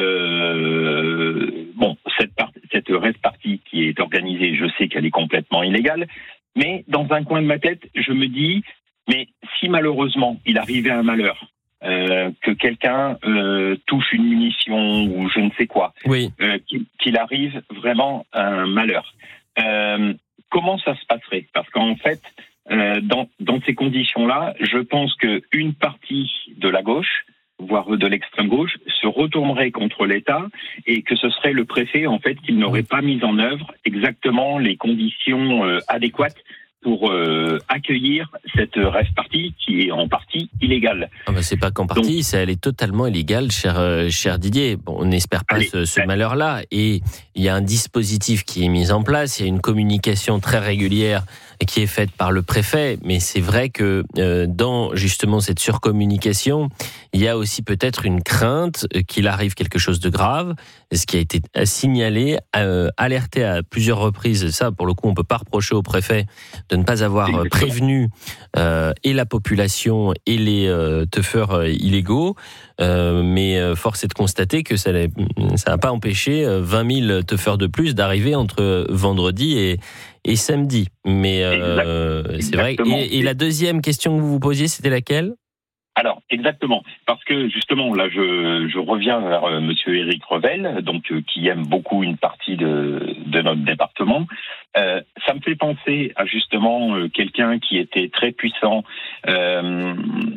euh, bon, cette, part, cette rave party qui est organisée, je sais qu'elle est complètement illégale, mais dans un coin de ma tête, je me dis, mais si malheureusement il arrivait un malheur, Euh, que quelqu'un euh, touche une munition ou je ne sais quoi, oui. euh, qu'il, qu'il arrive vraiment un malheur. Euh, comment ça se passerait ? Parce qu'en fait, euh, dans, dans ces conditions-là, je pense qu'une partie de la gauche, voire de l'extrême gauche, se retournerait contre l'État et que ce serait le préfet, en fait, qui n'aurait pas mis en œuvre exactement les conditions euh, adéquates pour euh, accueillir cette rave party qui est en partie illégale. Ah bah c'est pas qu'en partie, Donc, c'est, elle est totalement illégale, cher, euh, cher Didier. Bon, on n'espère pas allez, ce, ce malheur-là. Et il y a un dispositif qui est mis en place, il y a une communication très régulière qui est faite par le préfet, mais c'est vrai que euh, dans justement cette surcommunication, il y a aussi peut-être une crainte qu'il arrive quelque chose de grave, ce qui a été signalé, euh, alerté à plusieurs reprises. Ça, pour le coup, on peut pas reprocher au préfet de ne pas avoir prévenu euh, et la population et les euh, teufeurs euh, illégaux. Euh, mais euh, force est de constater que ça n'a pas empêché euh, vingt mille teufeurs de plus d'arriver entre vendredi et, et samedi. Mais euh, exact, c'est vrai. Et, et la deuxième question que vous vous posiez, c'était laquelle ? Alors, exactement, parce que justement, là, je, je reviens vers euh, Monsieur Éric Revel, donc euh, qui aime beaucoup une partie de, de notre département. Euh, ça me fait penser à justement euh, quelqu'un qui était très puissant, euh,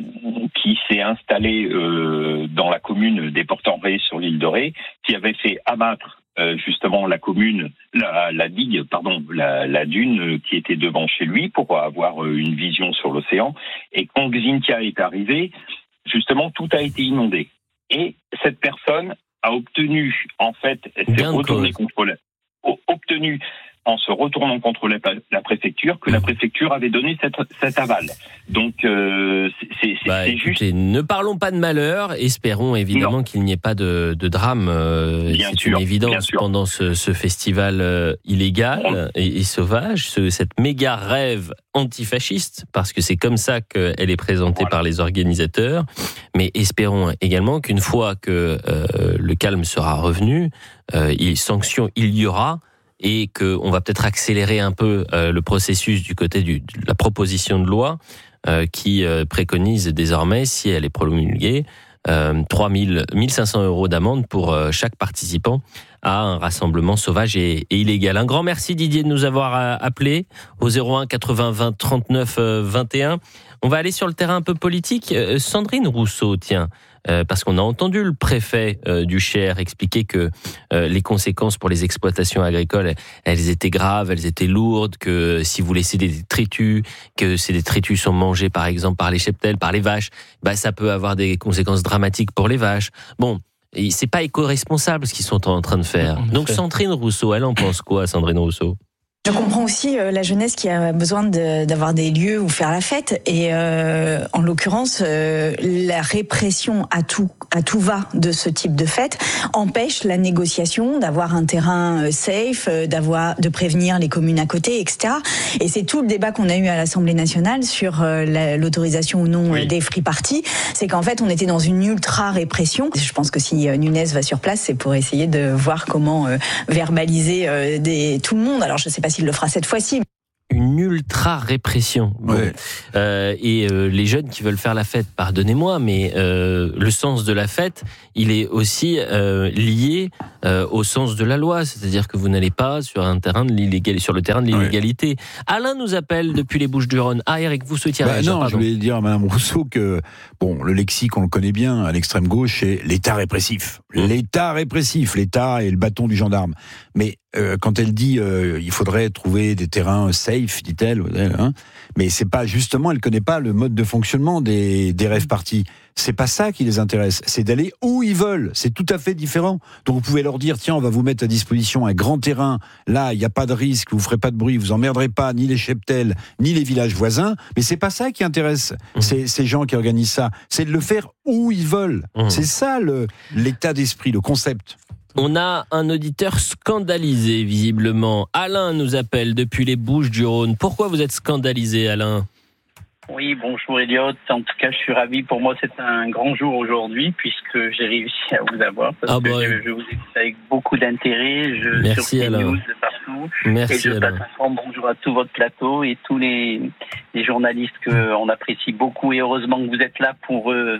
qui s'est installé euh, dans la commune des Portes-en-Ré sur l'île de Ré, qui avait fait abattre Euh, justement la commune, la, la digue, pardon, la, la dune euh, qui était devant chez lui pour avoir euh, une vision sur l'océan. Et quand Xynthia est arrivé, justement, tout a été inondé. Et cette personne a obtenu, en fait, elle s'est retournée contre la, obtenu en se retournant contre la, la préfecture, que la préfecture avait donné cette, cet aval. Donc, euh, c'est, c'est, bah, c'est écoutez, juste... Ne parlons pas de malheur, espérons évidemment non. qu'il n'y ait pas de, de drame. Euh, c'est sûr, une évidence pendant ce, ce festival euh, illégal oui. et, et sauvage, ce, cette méga rêve antifasciste, parce que c'est comme ça qu'elle est présentée voilà. par les organisateurs. Mais espérons également qu'une fois que euh, le calme sera revenu, euh, il, sanction il y aura, et qu'on va peut-être accélérer un peu euh, le processus du côté du, de la proposition de loi euh, qui euh, préconise désormais, si elle est promulguée, euh, trois mille, mille cinq cents euros d'amende pour euh, chaque participant à un rassemblement sauvage et, et illégal. Un grand merci Didier de nous avoir appelé au zéro un quatre-vingts vingt trente-neuf vingt et un. On va aller sur le terrain un peu politique. Euh, Sandrine Rousseau, tiens, euh, parce qu'on a entendu le préfet euh, du Cher expliquer que euh, les conséquences pour les exploitations agricoles, elles, elles étaient graves, elles étaient lourdes, que si vous laissez des détritus, que ces détritus sont mangés par exemple par les cheptels, par les vaches, bah ça peut avoir des conséquences dramatiques pour les vaches. Bon, et c'est pas éco-responsable ce qu'ils sont en train de faire. Donc Sandrine Rousseau, elle en pense quoi, Sandrine Rousseau ? Je comprends aussi euh, la jeunesse qui a besoin de, d'avoir des lieux où faire la fête et euh, en l'occurrence euh, la répression à tout à tout va de ce type de fête empêche la négociation, d'avoir un terrain safe, d'avoir de prévenir les communes à côté, et cetera. Et c'est tout le débat qu'on a eu à l'Assemblée nationale sur euh, la, l'autorisation ou non oui. des free parties, c'est qu'en fait on était dans une ultra répression. Je pense que si euh, Nunez va sur place, c'est pour essayer de voir comment euh, verbaliser euh, des, tout le monde. Alors je sais pas s'il le fera cette fois-ci. Une ultra répression. Bon. Ouais. Euh, et euh, les jeunes qui veulent faire la fête, pardonnez-moi, mais euh, le sens de la fête, il est aussi euh, lié euh, au sens de la loi. C'est-à-dire que vous n'allez pas sur un terrain de l'illégalité, sur le terrain de l'illégalité. Ouais. Alain nous appelle depuis les Bouches-du-Rhône. Ah, Eric, vous souhaitiez bah, réagir, non, pardon. Je voulais dire à Mme Rousseau que bon, le lexique, on le connaît bien, à l'extrême gauche, c'est l'État répressif. Mmh. L'État répressif, l'État et le bâton du gendarme. Mais euh, quand elle dit euh, il faudrait trouver des terrains safe, dit-elle, hein, mais c'est pas justement, elle connaît pas le mode de fonctionnement des des rave parties. C'est pas ça qui les intéresse, c'est d'aller où ils veulent. C'est tout à fait différent. Donc vous pouvez leur dire tiens, on va vous mettre à disposition un grand terrain. Là, il y a pas de risque, vous ferez pas de bruit, vous emmerderez pas ni les cheptels ni les villages voisins. Mais c'est pas ça qui intéresse mmh. ces ces gens qui organisent ça. C'est de le faire où ils veulent. Mmh. C'est ça le l'état d'esprit, le concept. On a un auditeur scandalisé, visiblement. Alain nous appelle depuis les Bouches-du-Rhône. Pourquoi vous êtes scandalisé, Alain ? Oui, bonjour Elliot. En tout cas, je suis ravi. Pour moi, c'est un grand jour aujourd'hui puisque j'ai réussi à vous avoir. Parce ah que bah, je, je vous écoute avec beaucoup d'intérêt. Je Merci sur Alain. News de partout. Merci et je Alain. passe un bonjour à tout votre plateau et tous les, les journalistes qu'on apprécie beaucoup. Et heureusement que vous êtes là pour... Euh,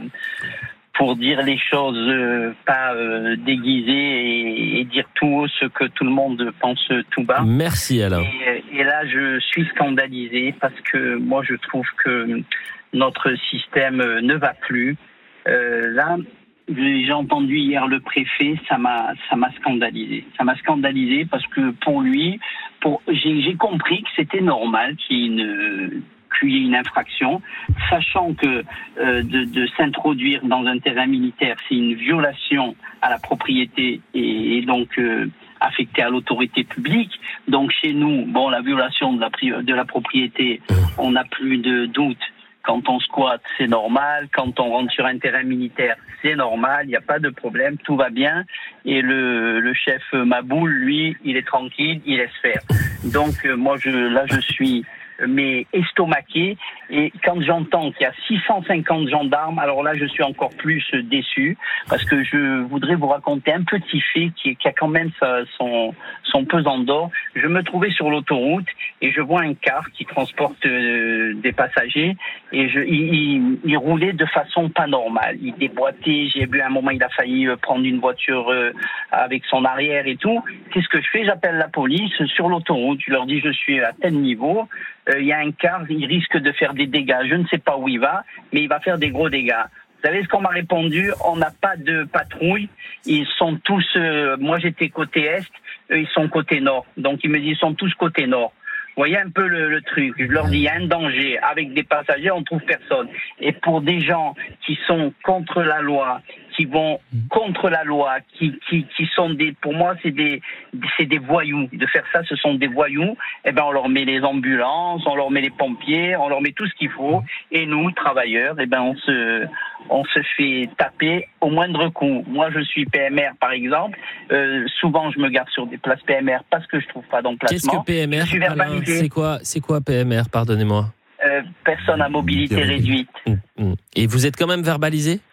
pour dire les choses euh, pas euh, déguisées et, et dire tout haut ce que tout le monde pense tout bas. Merci Alain. Et, et là, je suis scandalisé parce que moi, je trouve que notre système ne va plus. Euh, là, j'ai entendu hier le préfet, ça m'a, ça m'a scandalisé. Ça m'a scandalisé parce que pour lui, pour, j'ai, j'ai compris que c'était normal qu'il y ait une... qu'il y ait une infraction, sachant que euh, de, de s'introduire dans un terrain militaire, c'est une violation à la propriété et, et donc euh, affectée à l'autorité publique. Donc chez nous, bon, la violation de la, de la propriété, on n'a plus de doute. Quand on squatte, c'est normal. Quand on rentre sur un terrain militaire, c'est normal. Il n'y a pas de problème, tout va bien. Et le, le chef Maboul, lui, il est tranquille, il laisse faire. Donc euh, moi, je, là, je suis... mais estomaqué, et quand j'entends qu'il y a six cent cinquante gendarmes, alors là je suis encore plus déçu, parce que je voudrais vous raconter un petit fait qui, qui a quand même sa, son, son pesant d'or. Je me trouvais sur l'autoroute et je vois un car qui transporte euh, des passagers et je, il, il, il roulait de façon pas normale, il déboîtait, j'ai vu à un moment il a failli prendre une voiture euh, avec son arrière et tout. Qu'est-ce que je fais? J'appelle la police sur l'autoroute, je leur dis je suis à tel niveau, il euh, y a un car, il risque de faire des dégâts. Je ne sais pas où il va, mais il va faire des gros dégâts. Vous savez ce qu'on m'a répondu? On n'a pas de patrouille. Ils sont tous... Euh, moi, j'étais côté est, eux, ils sont côté nord. Donc, ils me disent, ils sont tous côté nord. Vous voyez un peu le, le truc. Je leur dis, il y a un danger. Avec des passagers, on trouve personne. Et pour des gens qui sont contre la loi, qui vont contre la loi, qui, qui, qui sont des, pour moi, c'est des, c'est des voyous. De faire ça, ce sont des voyous. Eh ben, on leur met les ambulances, on leur met les pompiers, on leur met tout ce qu'il faut. Et nous, travailleurs, eh ben, on se, on se fait taper au moindre coup. Moi, je suis P M R, par exemple. Euh, souvent, je me garde sur des places P M R parce que je trouve pas d'emplacement. Qu'est-ce que P M R? Alors, c'est quoi, c'est quoi P M R? Pardonnez-moi. Euh, personne à mobilité réduite. Et vous êtes quand même verbalisé?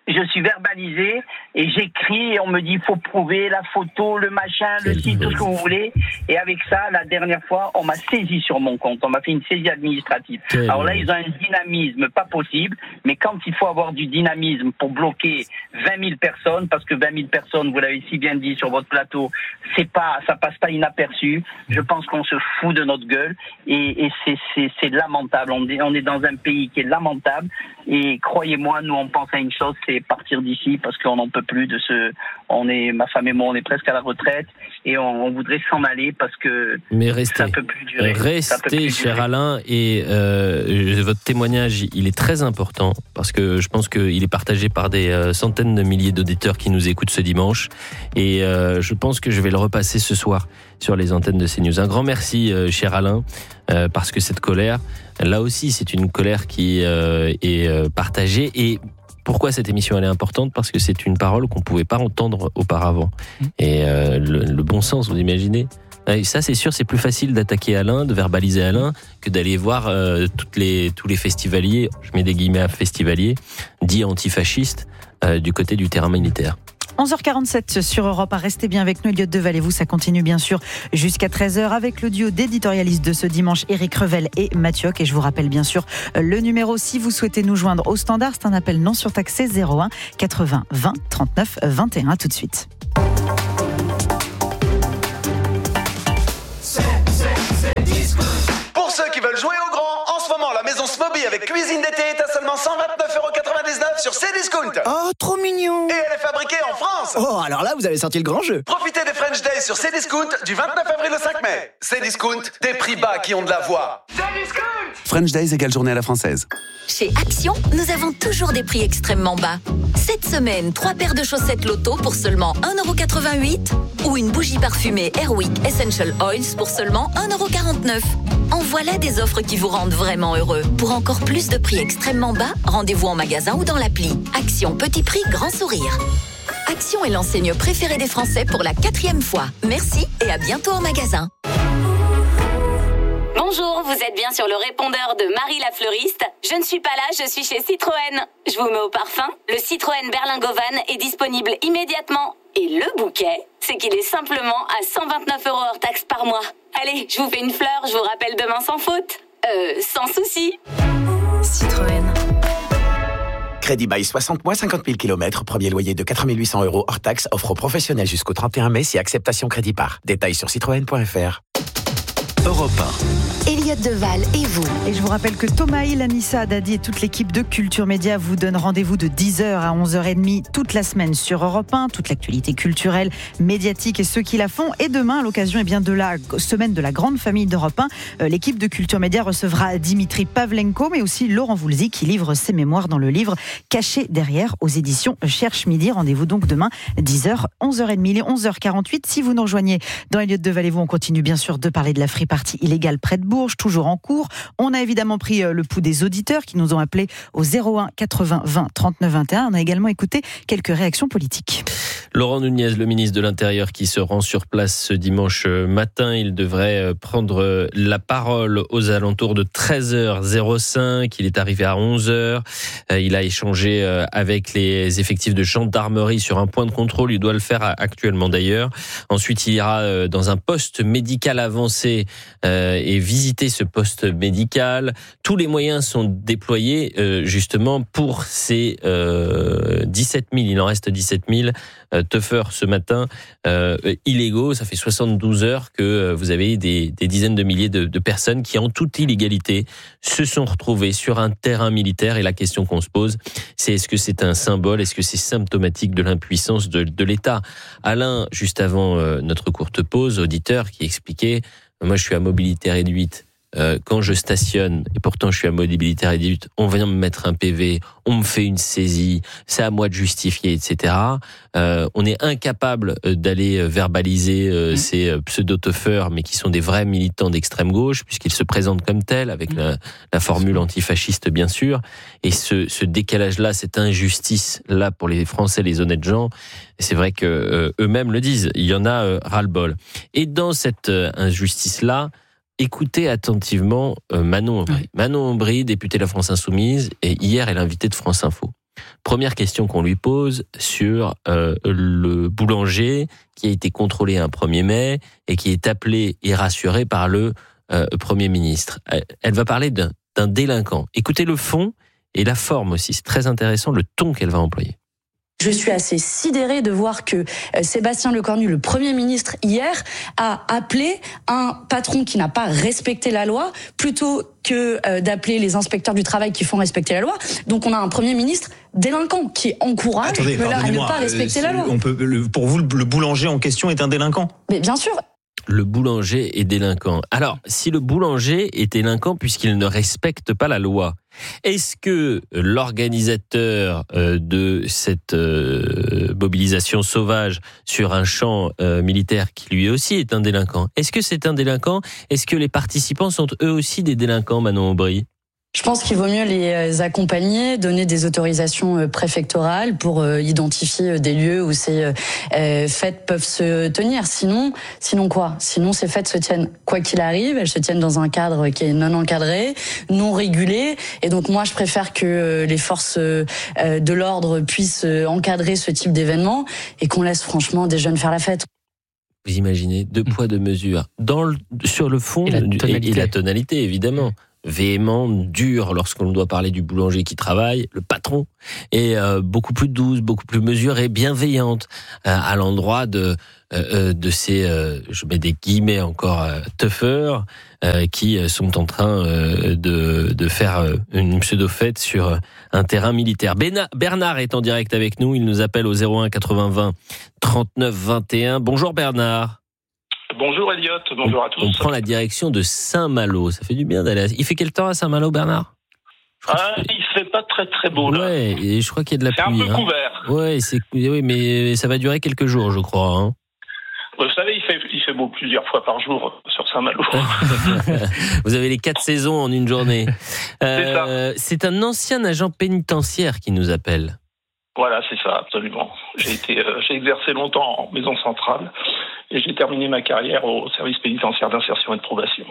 je suis verbalisé et j'écris et on me dit faut prouver la photo, le machin, le site, tout ce que vous voulez. Et avec ça, la dernière fois, on m'a saisi sur mon compte. On m'a fait une saisie administrative. Quel Alors là, ils ont un dynamisme pas possible. Mais quand il faut avoir du dynamisme pour bloquer vingt mille personnes, parce que vingt mille personnes, vous l'avez si bien dit sur votre plateau, c'est pas, ça passe pas inaperçu. Je pense qu'on se fout de notre gueule et, et c'est, c'est, c'est lamentable. On est, on est dans un pays qui est lamentable. Et croyez-moi, nous on pense à une chose, c'est partir d'ici parce qu'on n'en peut plus de ce. On est, ma femme et moi, on est presque à la retraite et on, on voudrait s'en aller parce que Mais restez, ça peut plus durer. Restez, peut plus cher durer. Alain, et euh, votre témoignage, il est très important parce que je pense qu'il est partagé par des euh, centaines de milliers d'auditeurs qui nous écoutent ce dimanche et euh, je pense que je vais le repasser ce soir sur les antennes de CNews. Un grand merci, euh, cher Alain, euh, parce que cette colère, là aussi, c'est une colère qui euh, est euh, partagée. Et pourquoi cette émission elle est importante ? Parce que c'est une parole qu'on ne pouvait pas entendre auparavant. Et euh, le, le bon sens, vous imaginez ? Et ça, c'est sûr, c'est plus facile d'attaquer Alain, de verbaliser Alain, que d'aller voir euh, toutes les, tous les festivaliers, je mets des guillemets à festivaliers, dits antifascistes, euh, du côté du terrain militaire. onze heures quarante-sept sur Europe un. Restez bien avec nous, Elliot Deval et vous. Ça continue bien sûr jusqu'à treize heures avec le duo d'éditorialistes de ce dimanche, Éric Revel et Mathieu Hoc. Et je vous rappelle bien sûr le numéro si vous souhaitez nous joindre au standard. C'est un appel non surtaxé zéro un quatre-vingts vingt trente-neuf vingt et un. Tout de suite. Pour ceux qui veulent jouer au grand, en ce moment, la maison Smoby avec cuisine d'été est à seulement cent vingt-neuf euros quatre-vingt-dix-neuf sur Cdiscount. Oh, trop mignon. Et elle est fabriquée en France. Oh, alors là, vous avez sorti le grand jeu. Profitez des French Days sur Cdiscount du vingt-neuf avril au cinq mai. Cdiscount, des prix bas qui ont de la voix. Cdiscount. French Days égale journée à la française. Chez Action, nous avons toujours des prix extrêmement bas. Cette semaine, trois paires de chaussettes Lotto pour seulement un euro quatre-vingt-huit ou une bougie parfumée Airwick Essential Oils pour seulement un euro quarante-neuf. En voilà des offres qui vous rendent vraiment heureux. Pour encore plus de prix extrêmement bas, rendez-vous en magasin ou dans l'appli. Action, petit prix, grand sourire. Action est l'enseigne préférée des Français pour la quatrième fois. Merci et à bientôt en magasin. Bonjour, vous êtes bien sur le répondeur de Marie la fleuriste. Je ne suis pas là, je suis chez Citroën. Je vous mets au parfum. Le Citroën Berlingo Van est disponible immédiatement. Et le bouquet, c'est qu'il est simplement à cent vingt-neuf euros hors taxe par mois. Allez, je vous fais une fleur, je vous rappelle demain sans faute. Euh, sans souci. Citroën. Crédit bail soixante mois, cinquante mille kilomètres, premier loyer de quatre mille huit cents euros hors taxe, offre aux professionnels jusqu'au trente et un mai si acceptation crédit par. Détails sur citroën point f r. Europe un. Elliot Deval et vous. Et je vous rappelle que Thomas Hill, Anissa Dadi et toute l'équipe de Culture Média vous donnent rendez-vous de dix heures à onze heures trente toute la semaine sur Europe un, toute l'actualité culturelle, médiatique et ceux qui la font. Et demain, à l'occasion eh bien, de la semaine de la grande famille d'Europe un, euh, l'équipe de Culture Média recevra Dimitri Pavlenko, mais aussi Laurent Voulzy qui livre ses mémoires dans le livre Caché derrière aux éditions Cherche Midi. Rendez-vous donc demain, dix heures, onze heures trente. Il est onze heures quarante-huit. Si vous nous rejoignez dans Elliot Deval et vous, on continue bien sûr de parler de la free party illégale près de Bourges, toujours en cours. On a évidemment pris le pouls des auditeurs qui nous ont appelés au zéro un quatre-vingts vingt trente-neuf vingt et un. On a également écouté quelques réactions politiques. Laurent Nunez, le ministre de l'Intérieur, qui se rend sur place ce dimanche matin, il devrait prendre la parole aux alentours de treize heures cinq. Il est arrivé à onze heures. Il a échangé avec les effectifs de gendarmerie sur un point de contrôle. Il doit le faire actuellement d'ailleurs. Ensuite, il ira dans un poste médical avancé et visiter ce poste médical. Tous les moyens sont déployés justement pour ces dix-sept mille, il en reste dix-sept mille teufeurs ce matin euh, illégaux. Ça fait soixante-douze heures que vous avez des, des dizaines de milliers de, de personnes qui, en toute illégalité, se sont retrouvées sur un terrain militaire. Et la question qu'on se pose, c'est est-ce que c'est un symbole, est-ce que c'est symptomatique de l'impuissance de, de l'État ? Alain, juste avant euh, notre courte pause, auditeur qui expliquait « Moi, je suis à mobilité réduite. Euh, quand je stationne, et pourtant je suis à mobilité réduite, on vient me mettre un P V, on me fait une saisie, c'est à moi de justifier, et cetera. Euh, on est incapable d'aller verbaliser euh, mmh. ces pseudo-teufeurs, mais qui sont des vrais militants d'extrême gauche, puisqu'ils se présentent comme tels, avec mmh. la, la formule antifasciste, bien sûr. Et ce, ce décalage-là, cette injustice-là pour les Français, les honnêtes gens, c'est vrai que euh, eux-mêmes le disent, il y en a euh, ras-le-bol. Et dans cette euh, injustice-là, écoutez attentivement euh, Manon Aubry. Oui. Manon Aubry, députée de la France Insoumise, et hier, elle est invitée de France Info. Première question qu'on lui pose sur euh, le boulanger qui a été contrôlé un premier mai et qui est appelé et rassuré par le euh, Premier ministre. Elle va parler d'un, d'un délinquant. Écoutez le fond et la forme aussi. C'est très intéressant le ton qu'elle va employer. Je suis assez sidérée de voir que Sébastien Lecornu, le Premier ministre, hier, a appelé un patron qui n'a pas respecté la loi plutôt que euh, d'appeler les inspecteurs du travail qui font respecter la loi. Donc on a un Premier ministre délinquant qui encourage Attendez, là, à ne pas respecter euh, la loi. On peut, le, pour vous, le boulanger en question est un délinquant ? Mais bien sûr. Le boulanger est délinquant. Alors, si le boulanger est délinquant puisqu'il ne respecte pas la loi, est-ce que l'organisateur de cette mobilisation sauvage sur un champ militaire qui lui aussi est un délinquant, est-ce que c'est un délinquant ? Est-ce que les participants sont eux aussi des délinquants, Manon Aubry ? Je pense qu'il vaut mieux les accompagner, donner des autorisations préfectorales pour identifier des lieux où ces fêtes peuvent se tenir. Sinon, sinon quoi ? Sinon, ces fêtes se tiennent quoi qu'il arrive. Elles se tiennent dans un cadre qui est non encadré, non régulé. Et donc, moi, je préfère que les forces de l'ordre puissent encadrer ce type d'événement et qu'on laisse franchement des jeunes faire la fête. Vous imaginez, deux poids, deux mesures. Dans le, sur le fond, et la tonalité, et la tonalité évidemment. Véhément, dur lorsqu'on doit parler du boulanger qui travaille, le patron, et euh, beaucoup plus douce, beaucoup plus mesurée, bienveillante euh, à l'endroit de euh, de ces, euh, je mets des guillemets encore, euh, toughers euh, qui sont en train euh, de de faire une pseudo-fête sur un terrain militaire. Bernard est en direct avec nous, il nous appelle au zéro un quatre-vingts vingt trente-neuf vingt et un. Bonjour Bernard. Bonjour Elliot, bonjour à tous. On prend la direction de Saint-Malo. Ça fait du bien d'aller. À... Il fait quel temps à Saint-Malo, Bernard ? Ah, il fait pas très très beau là. Ouais, et je crois qu'il y a de la c'est pluie. C'est un peu hein. couvert. Ouais, c'est oui, mais ça va durer quelques jours, je crois. Hein. Vous savez, il fait il fait beau plusieurs fois par jour sur Saint-Malo. Vous avez les quatre saisons en une journée. Euh, c'est ça. C'est un ancien agent pénitentiaire qui nous appelle. Voilà, c'est ça, absolument. J'ai été, euh, j'ai exercé longtemps en maison centrale et j'ai terminé ma carrière au service pénitentiaire d'insertion et de probation.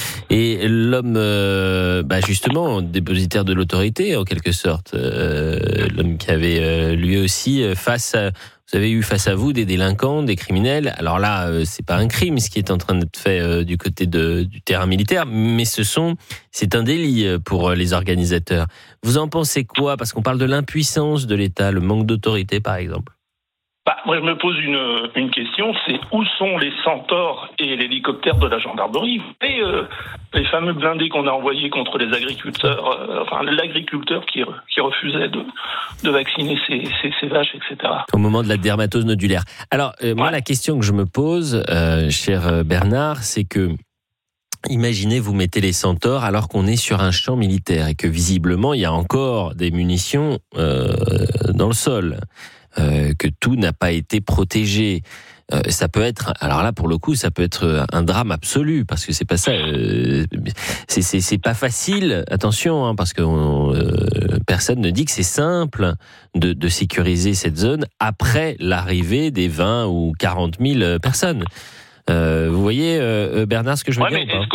Et l'homme, euh, bah justement, dépositaire de l'autorité, en quelque sorte, euh, l'homme qui avait euh, lui aussi face à, vous avez eu face à vous des délinquants, des criminels. Alors là, euh, c'est pas un crime ce qui est en train d'être fait euh, du côté de, du terrain militaire, mais ce sont, c'est un délit pour les organisateurs. Vous en pensez quoi ? Parce qu'on parle de l'impuissance de l'État, le manque d'autorité, par exemple. Bah, moi, je me pose une, une question, c'est où sont les centaures et l'hélicoptère de la gendarmerie ? Vous savez, euh, les fameux blindés qu'on a envoyés contre les agriculteurs, euh, enfin l'agriculteur qui, qui refusait de, de vacciner ses, ses, ses vaches, et cetera. Au moment de la dermatose nodulaire. Alors, euh, moi, ouais. la question que je me pose, euh, cher Bernard, c'est que imaginez, vous mettez les centaures alors qu'on est sur un champ militaire et que visiblement, il y a encore des munitions euh, dans le sol. Euh, que tout n'a pas été protégé. Euh, ça peut être, alors là pour le coup, ça peut être un drame absolu parce que c'est pas ça. Euh, c'est, c'est c'est pas facile. Attention, hein, parce que on, euh, personne ne dit que c'est simple de, de sécuriser cette zone après l'arrivée des vingt ou quarante mille personnes. Euh, vous voyez, euh, Bernard, ce que je veux ouais, dire ou pas ?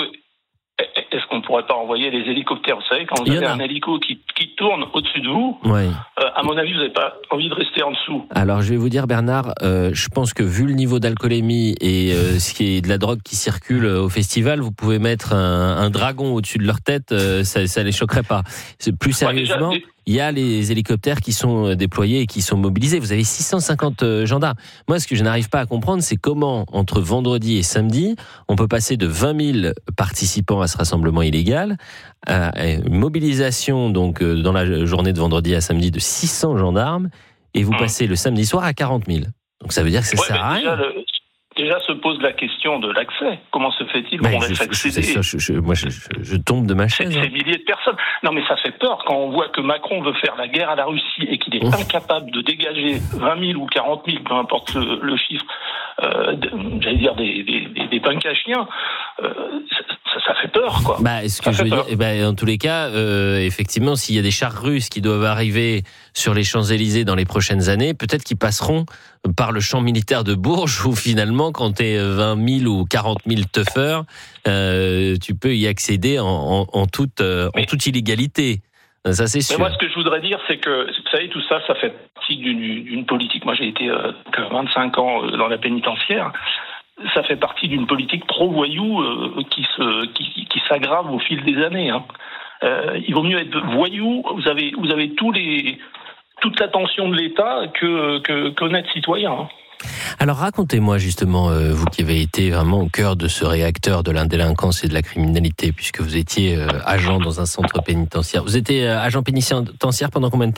Est-ce qu'on ne pourrait pas envoyer les hélicoptères ? Vous savez, quand vous avez un hélico qui, qui tourne au-dessus de vous, ouais. euh, à mon avis, vous n'avez pas envie de rester en dessous. Alors, je vais vous dire, Bernard, euh, je pense que vu le niveau d'alcoolémie et euh, ce qui est de la drogue qui circule au festival, vous pouvez mettre un, un dragon au-dessus de leur tête, euh, ça ne les choquerait pas. C'est plus sérieusement... Ouais, déjà, il y a les hélicoptères qui sont déployés et qui sont mobilisés. Vous avez six cent cinquante gendarmes. Moi, ce que je n'arrive pas à comprendre, c'est comment, entre vendredi et samedi, on peut passer de vingt mille participants à ce rassemblement illégal à une mobilisation, donc, dans la journée de vendredi à samedi, de six cents gendarmes, et vous passez le samedi soir à quarante mille. Donc, ça veut dire que ça ouais, sert à rien. Le... Déjà se pose la question de l'accès. Comment se fait-il qu'on laisse accéder ça, je, je, Moi, je, je, je tombe de ma chaise. Ces hein. milliers de personnes. Non, mais ça fait peur quand on voit que Macron veut faire la guerre à la Russie et qu'il est mmh. incapable de dégager vingt mille ou quarante mille, peu importe le, le chiffre, euh, de, j'allais dire des, des, des, des punks à chiens. Euh, ça, ça fait peur, quoi. Bah, ce que ça je veux peur. dire, eh ben, en tous les cas, euh, effectivement, s'il y a des chars russes qui doivent arriver sur les Champs-Élysées dans les prochaines années, peut-être qu'ils passeront par le champ militaire de Bourges, où finalement, quand t'es vingt mille ou quarante mille toughers, euh, tu peux y accéder en, en, en, toute, euh, en toute illégalité. Ça, c'est sûr. Mais moi, ce que je voudrais dire, c'est que, vous savez, tout ça, ça fait partie d'une, d'une politique. Moi, j'ai été euh, vingt-cinq ans dans la pénitentiaire. Ça fait partie d'une politique pro-voyou euh, qui, se, qui, qui s'aggrave au fil des années. Hein. Euh, il vaut mieux être voyou. Vous avez, vous avez tous les, toute l'attention de l'État que, que, qu'honnête citoyen. Hein. Alors racontez-moi justement, euh, vous qui avez été vraiment au cœur de ce réacteur de la délinquance et de la criminalité, puisque vous étiez euh, agent dans un centre pénitentiaire. Vous étiez euh, agent pénitentiaire pendant combien de temps ?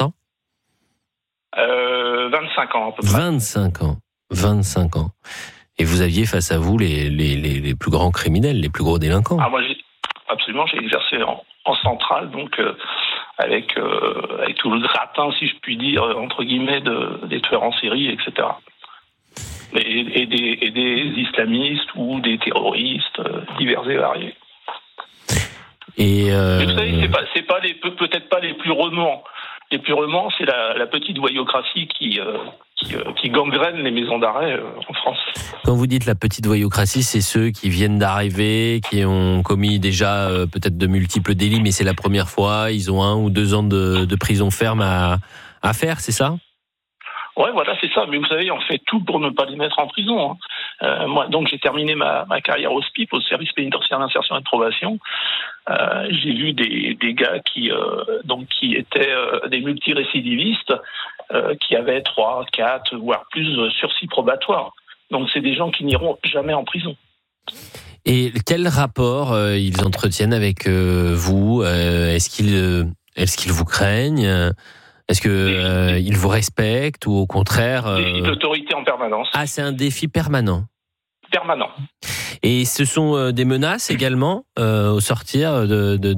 euh, vingt-cinq ans à peu près. vingt-cinq ans. vingt-cinq ans. Et vous aviez face à vous les, les, les, les plus grands criminels, les plus gros délinquants. Ah, moi, j'ai, absolument, j'ai exercé en, en centrale, donc euh, avec, euh, avec tout le gratin, si je puis dire, entre guillemets, de, des tueurs en série, et cetera. Et, et, des, et des islamistes ou des terroristes euh, divers et variés. Et euh... Mais vous savez, c'est pas, c'est pas les, peut-être pas les plus remuants. Les plus remuants, c'est la, la petite voyocratie qui, euh, qui, euh, qui gangrène les maisons d'arrêt euh, en France. Quand vous dites la petite voyocratie, c'est ceux qui viennent d'arriver, qui ont commis déjà euh, peut-être de multiples délits, mais c'est la première fois, ils ont un ou deux ans de, de prison ferme à, à faire, c'est ça ? Ouais, voilà, c'est ça. Mais vous savez, on fait tout pour ne pas les mettre en prison. Hein. Euh, moi, donc, j'ai terminé ma, ma carrière au S P I P, au service pénitentiaire d'insertion et de probation. Euh, j'ai vu des, des gars qui, euh, donc, qui étaient euh, des multirécidivistes, euh, qui avaient trois, quatre, voire plus de sursis probatoires. Donc, c'est des gens qui n'iront jamais en prison. Et quel rapport euh, ils entretiennent avec euh, vous ? euh, Est-ce qu'ils, euh, est-ce qu'ils vous craignent ? Est-ce que euh, ils vous respectent ou au contraire euh... Défi d'autorité en permanence. Ah, c'est un défi permanent. Permanent. Et ce sont euh, des menaces également euh, au sortir de, de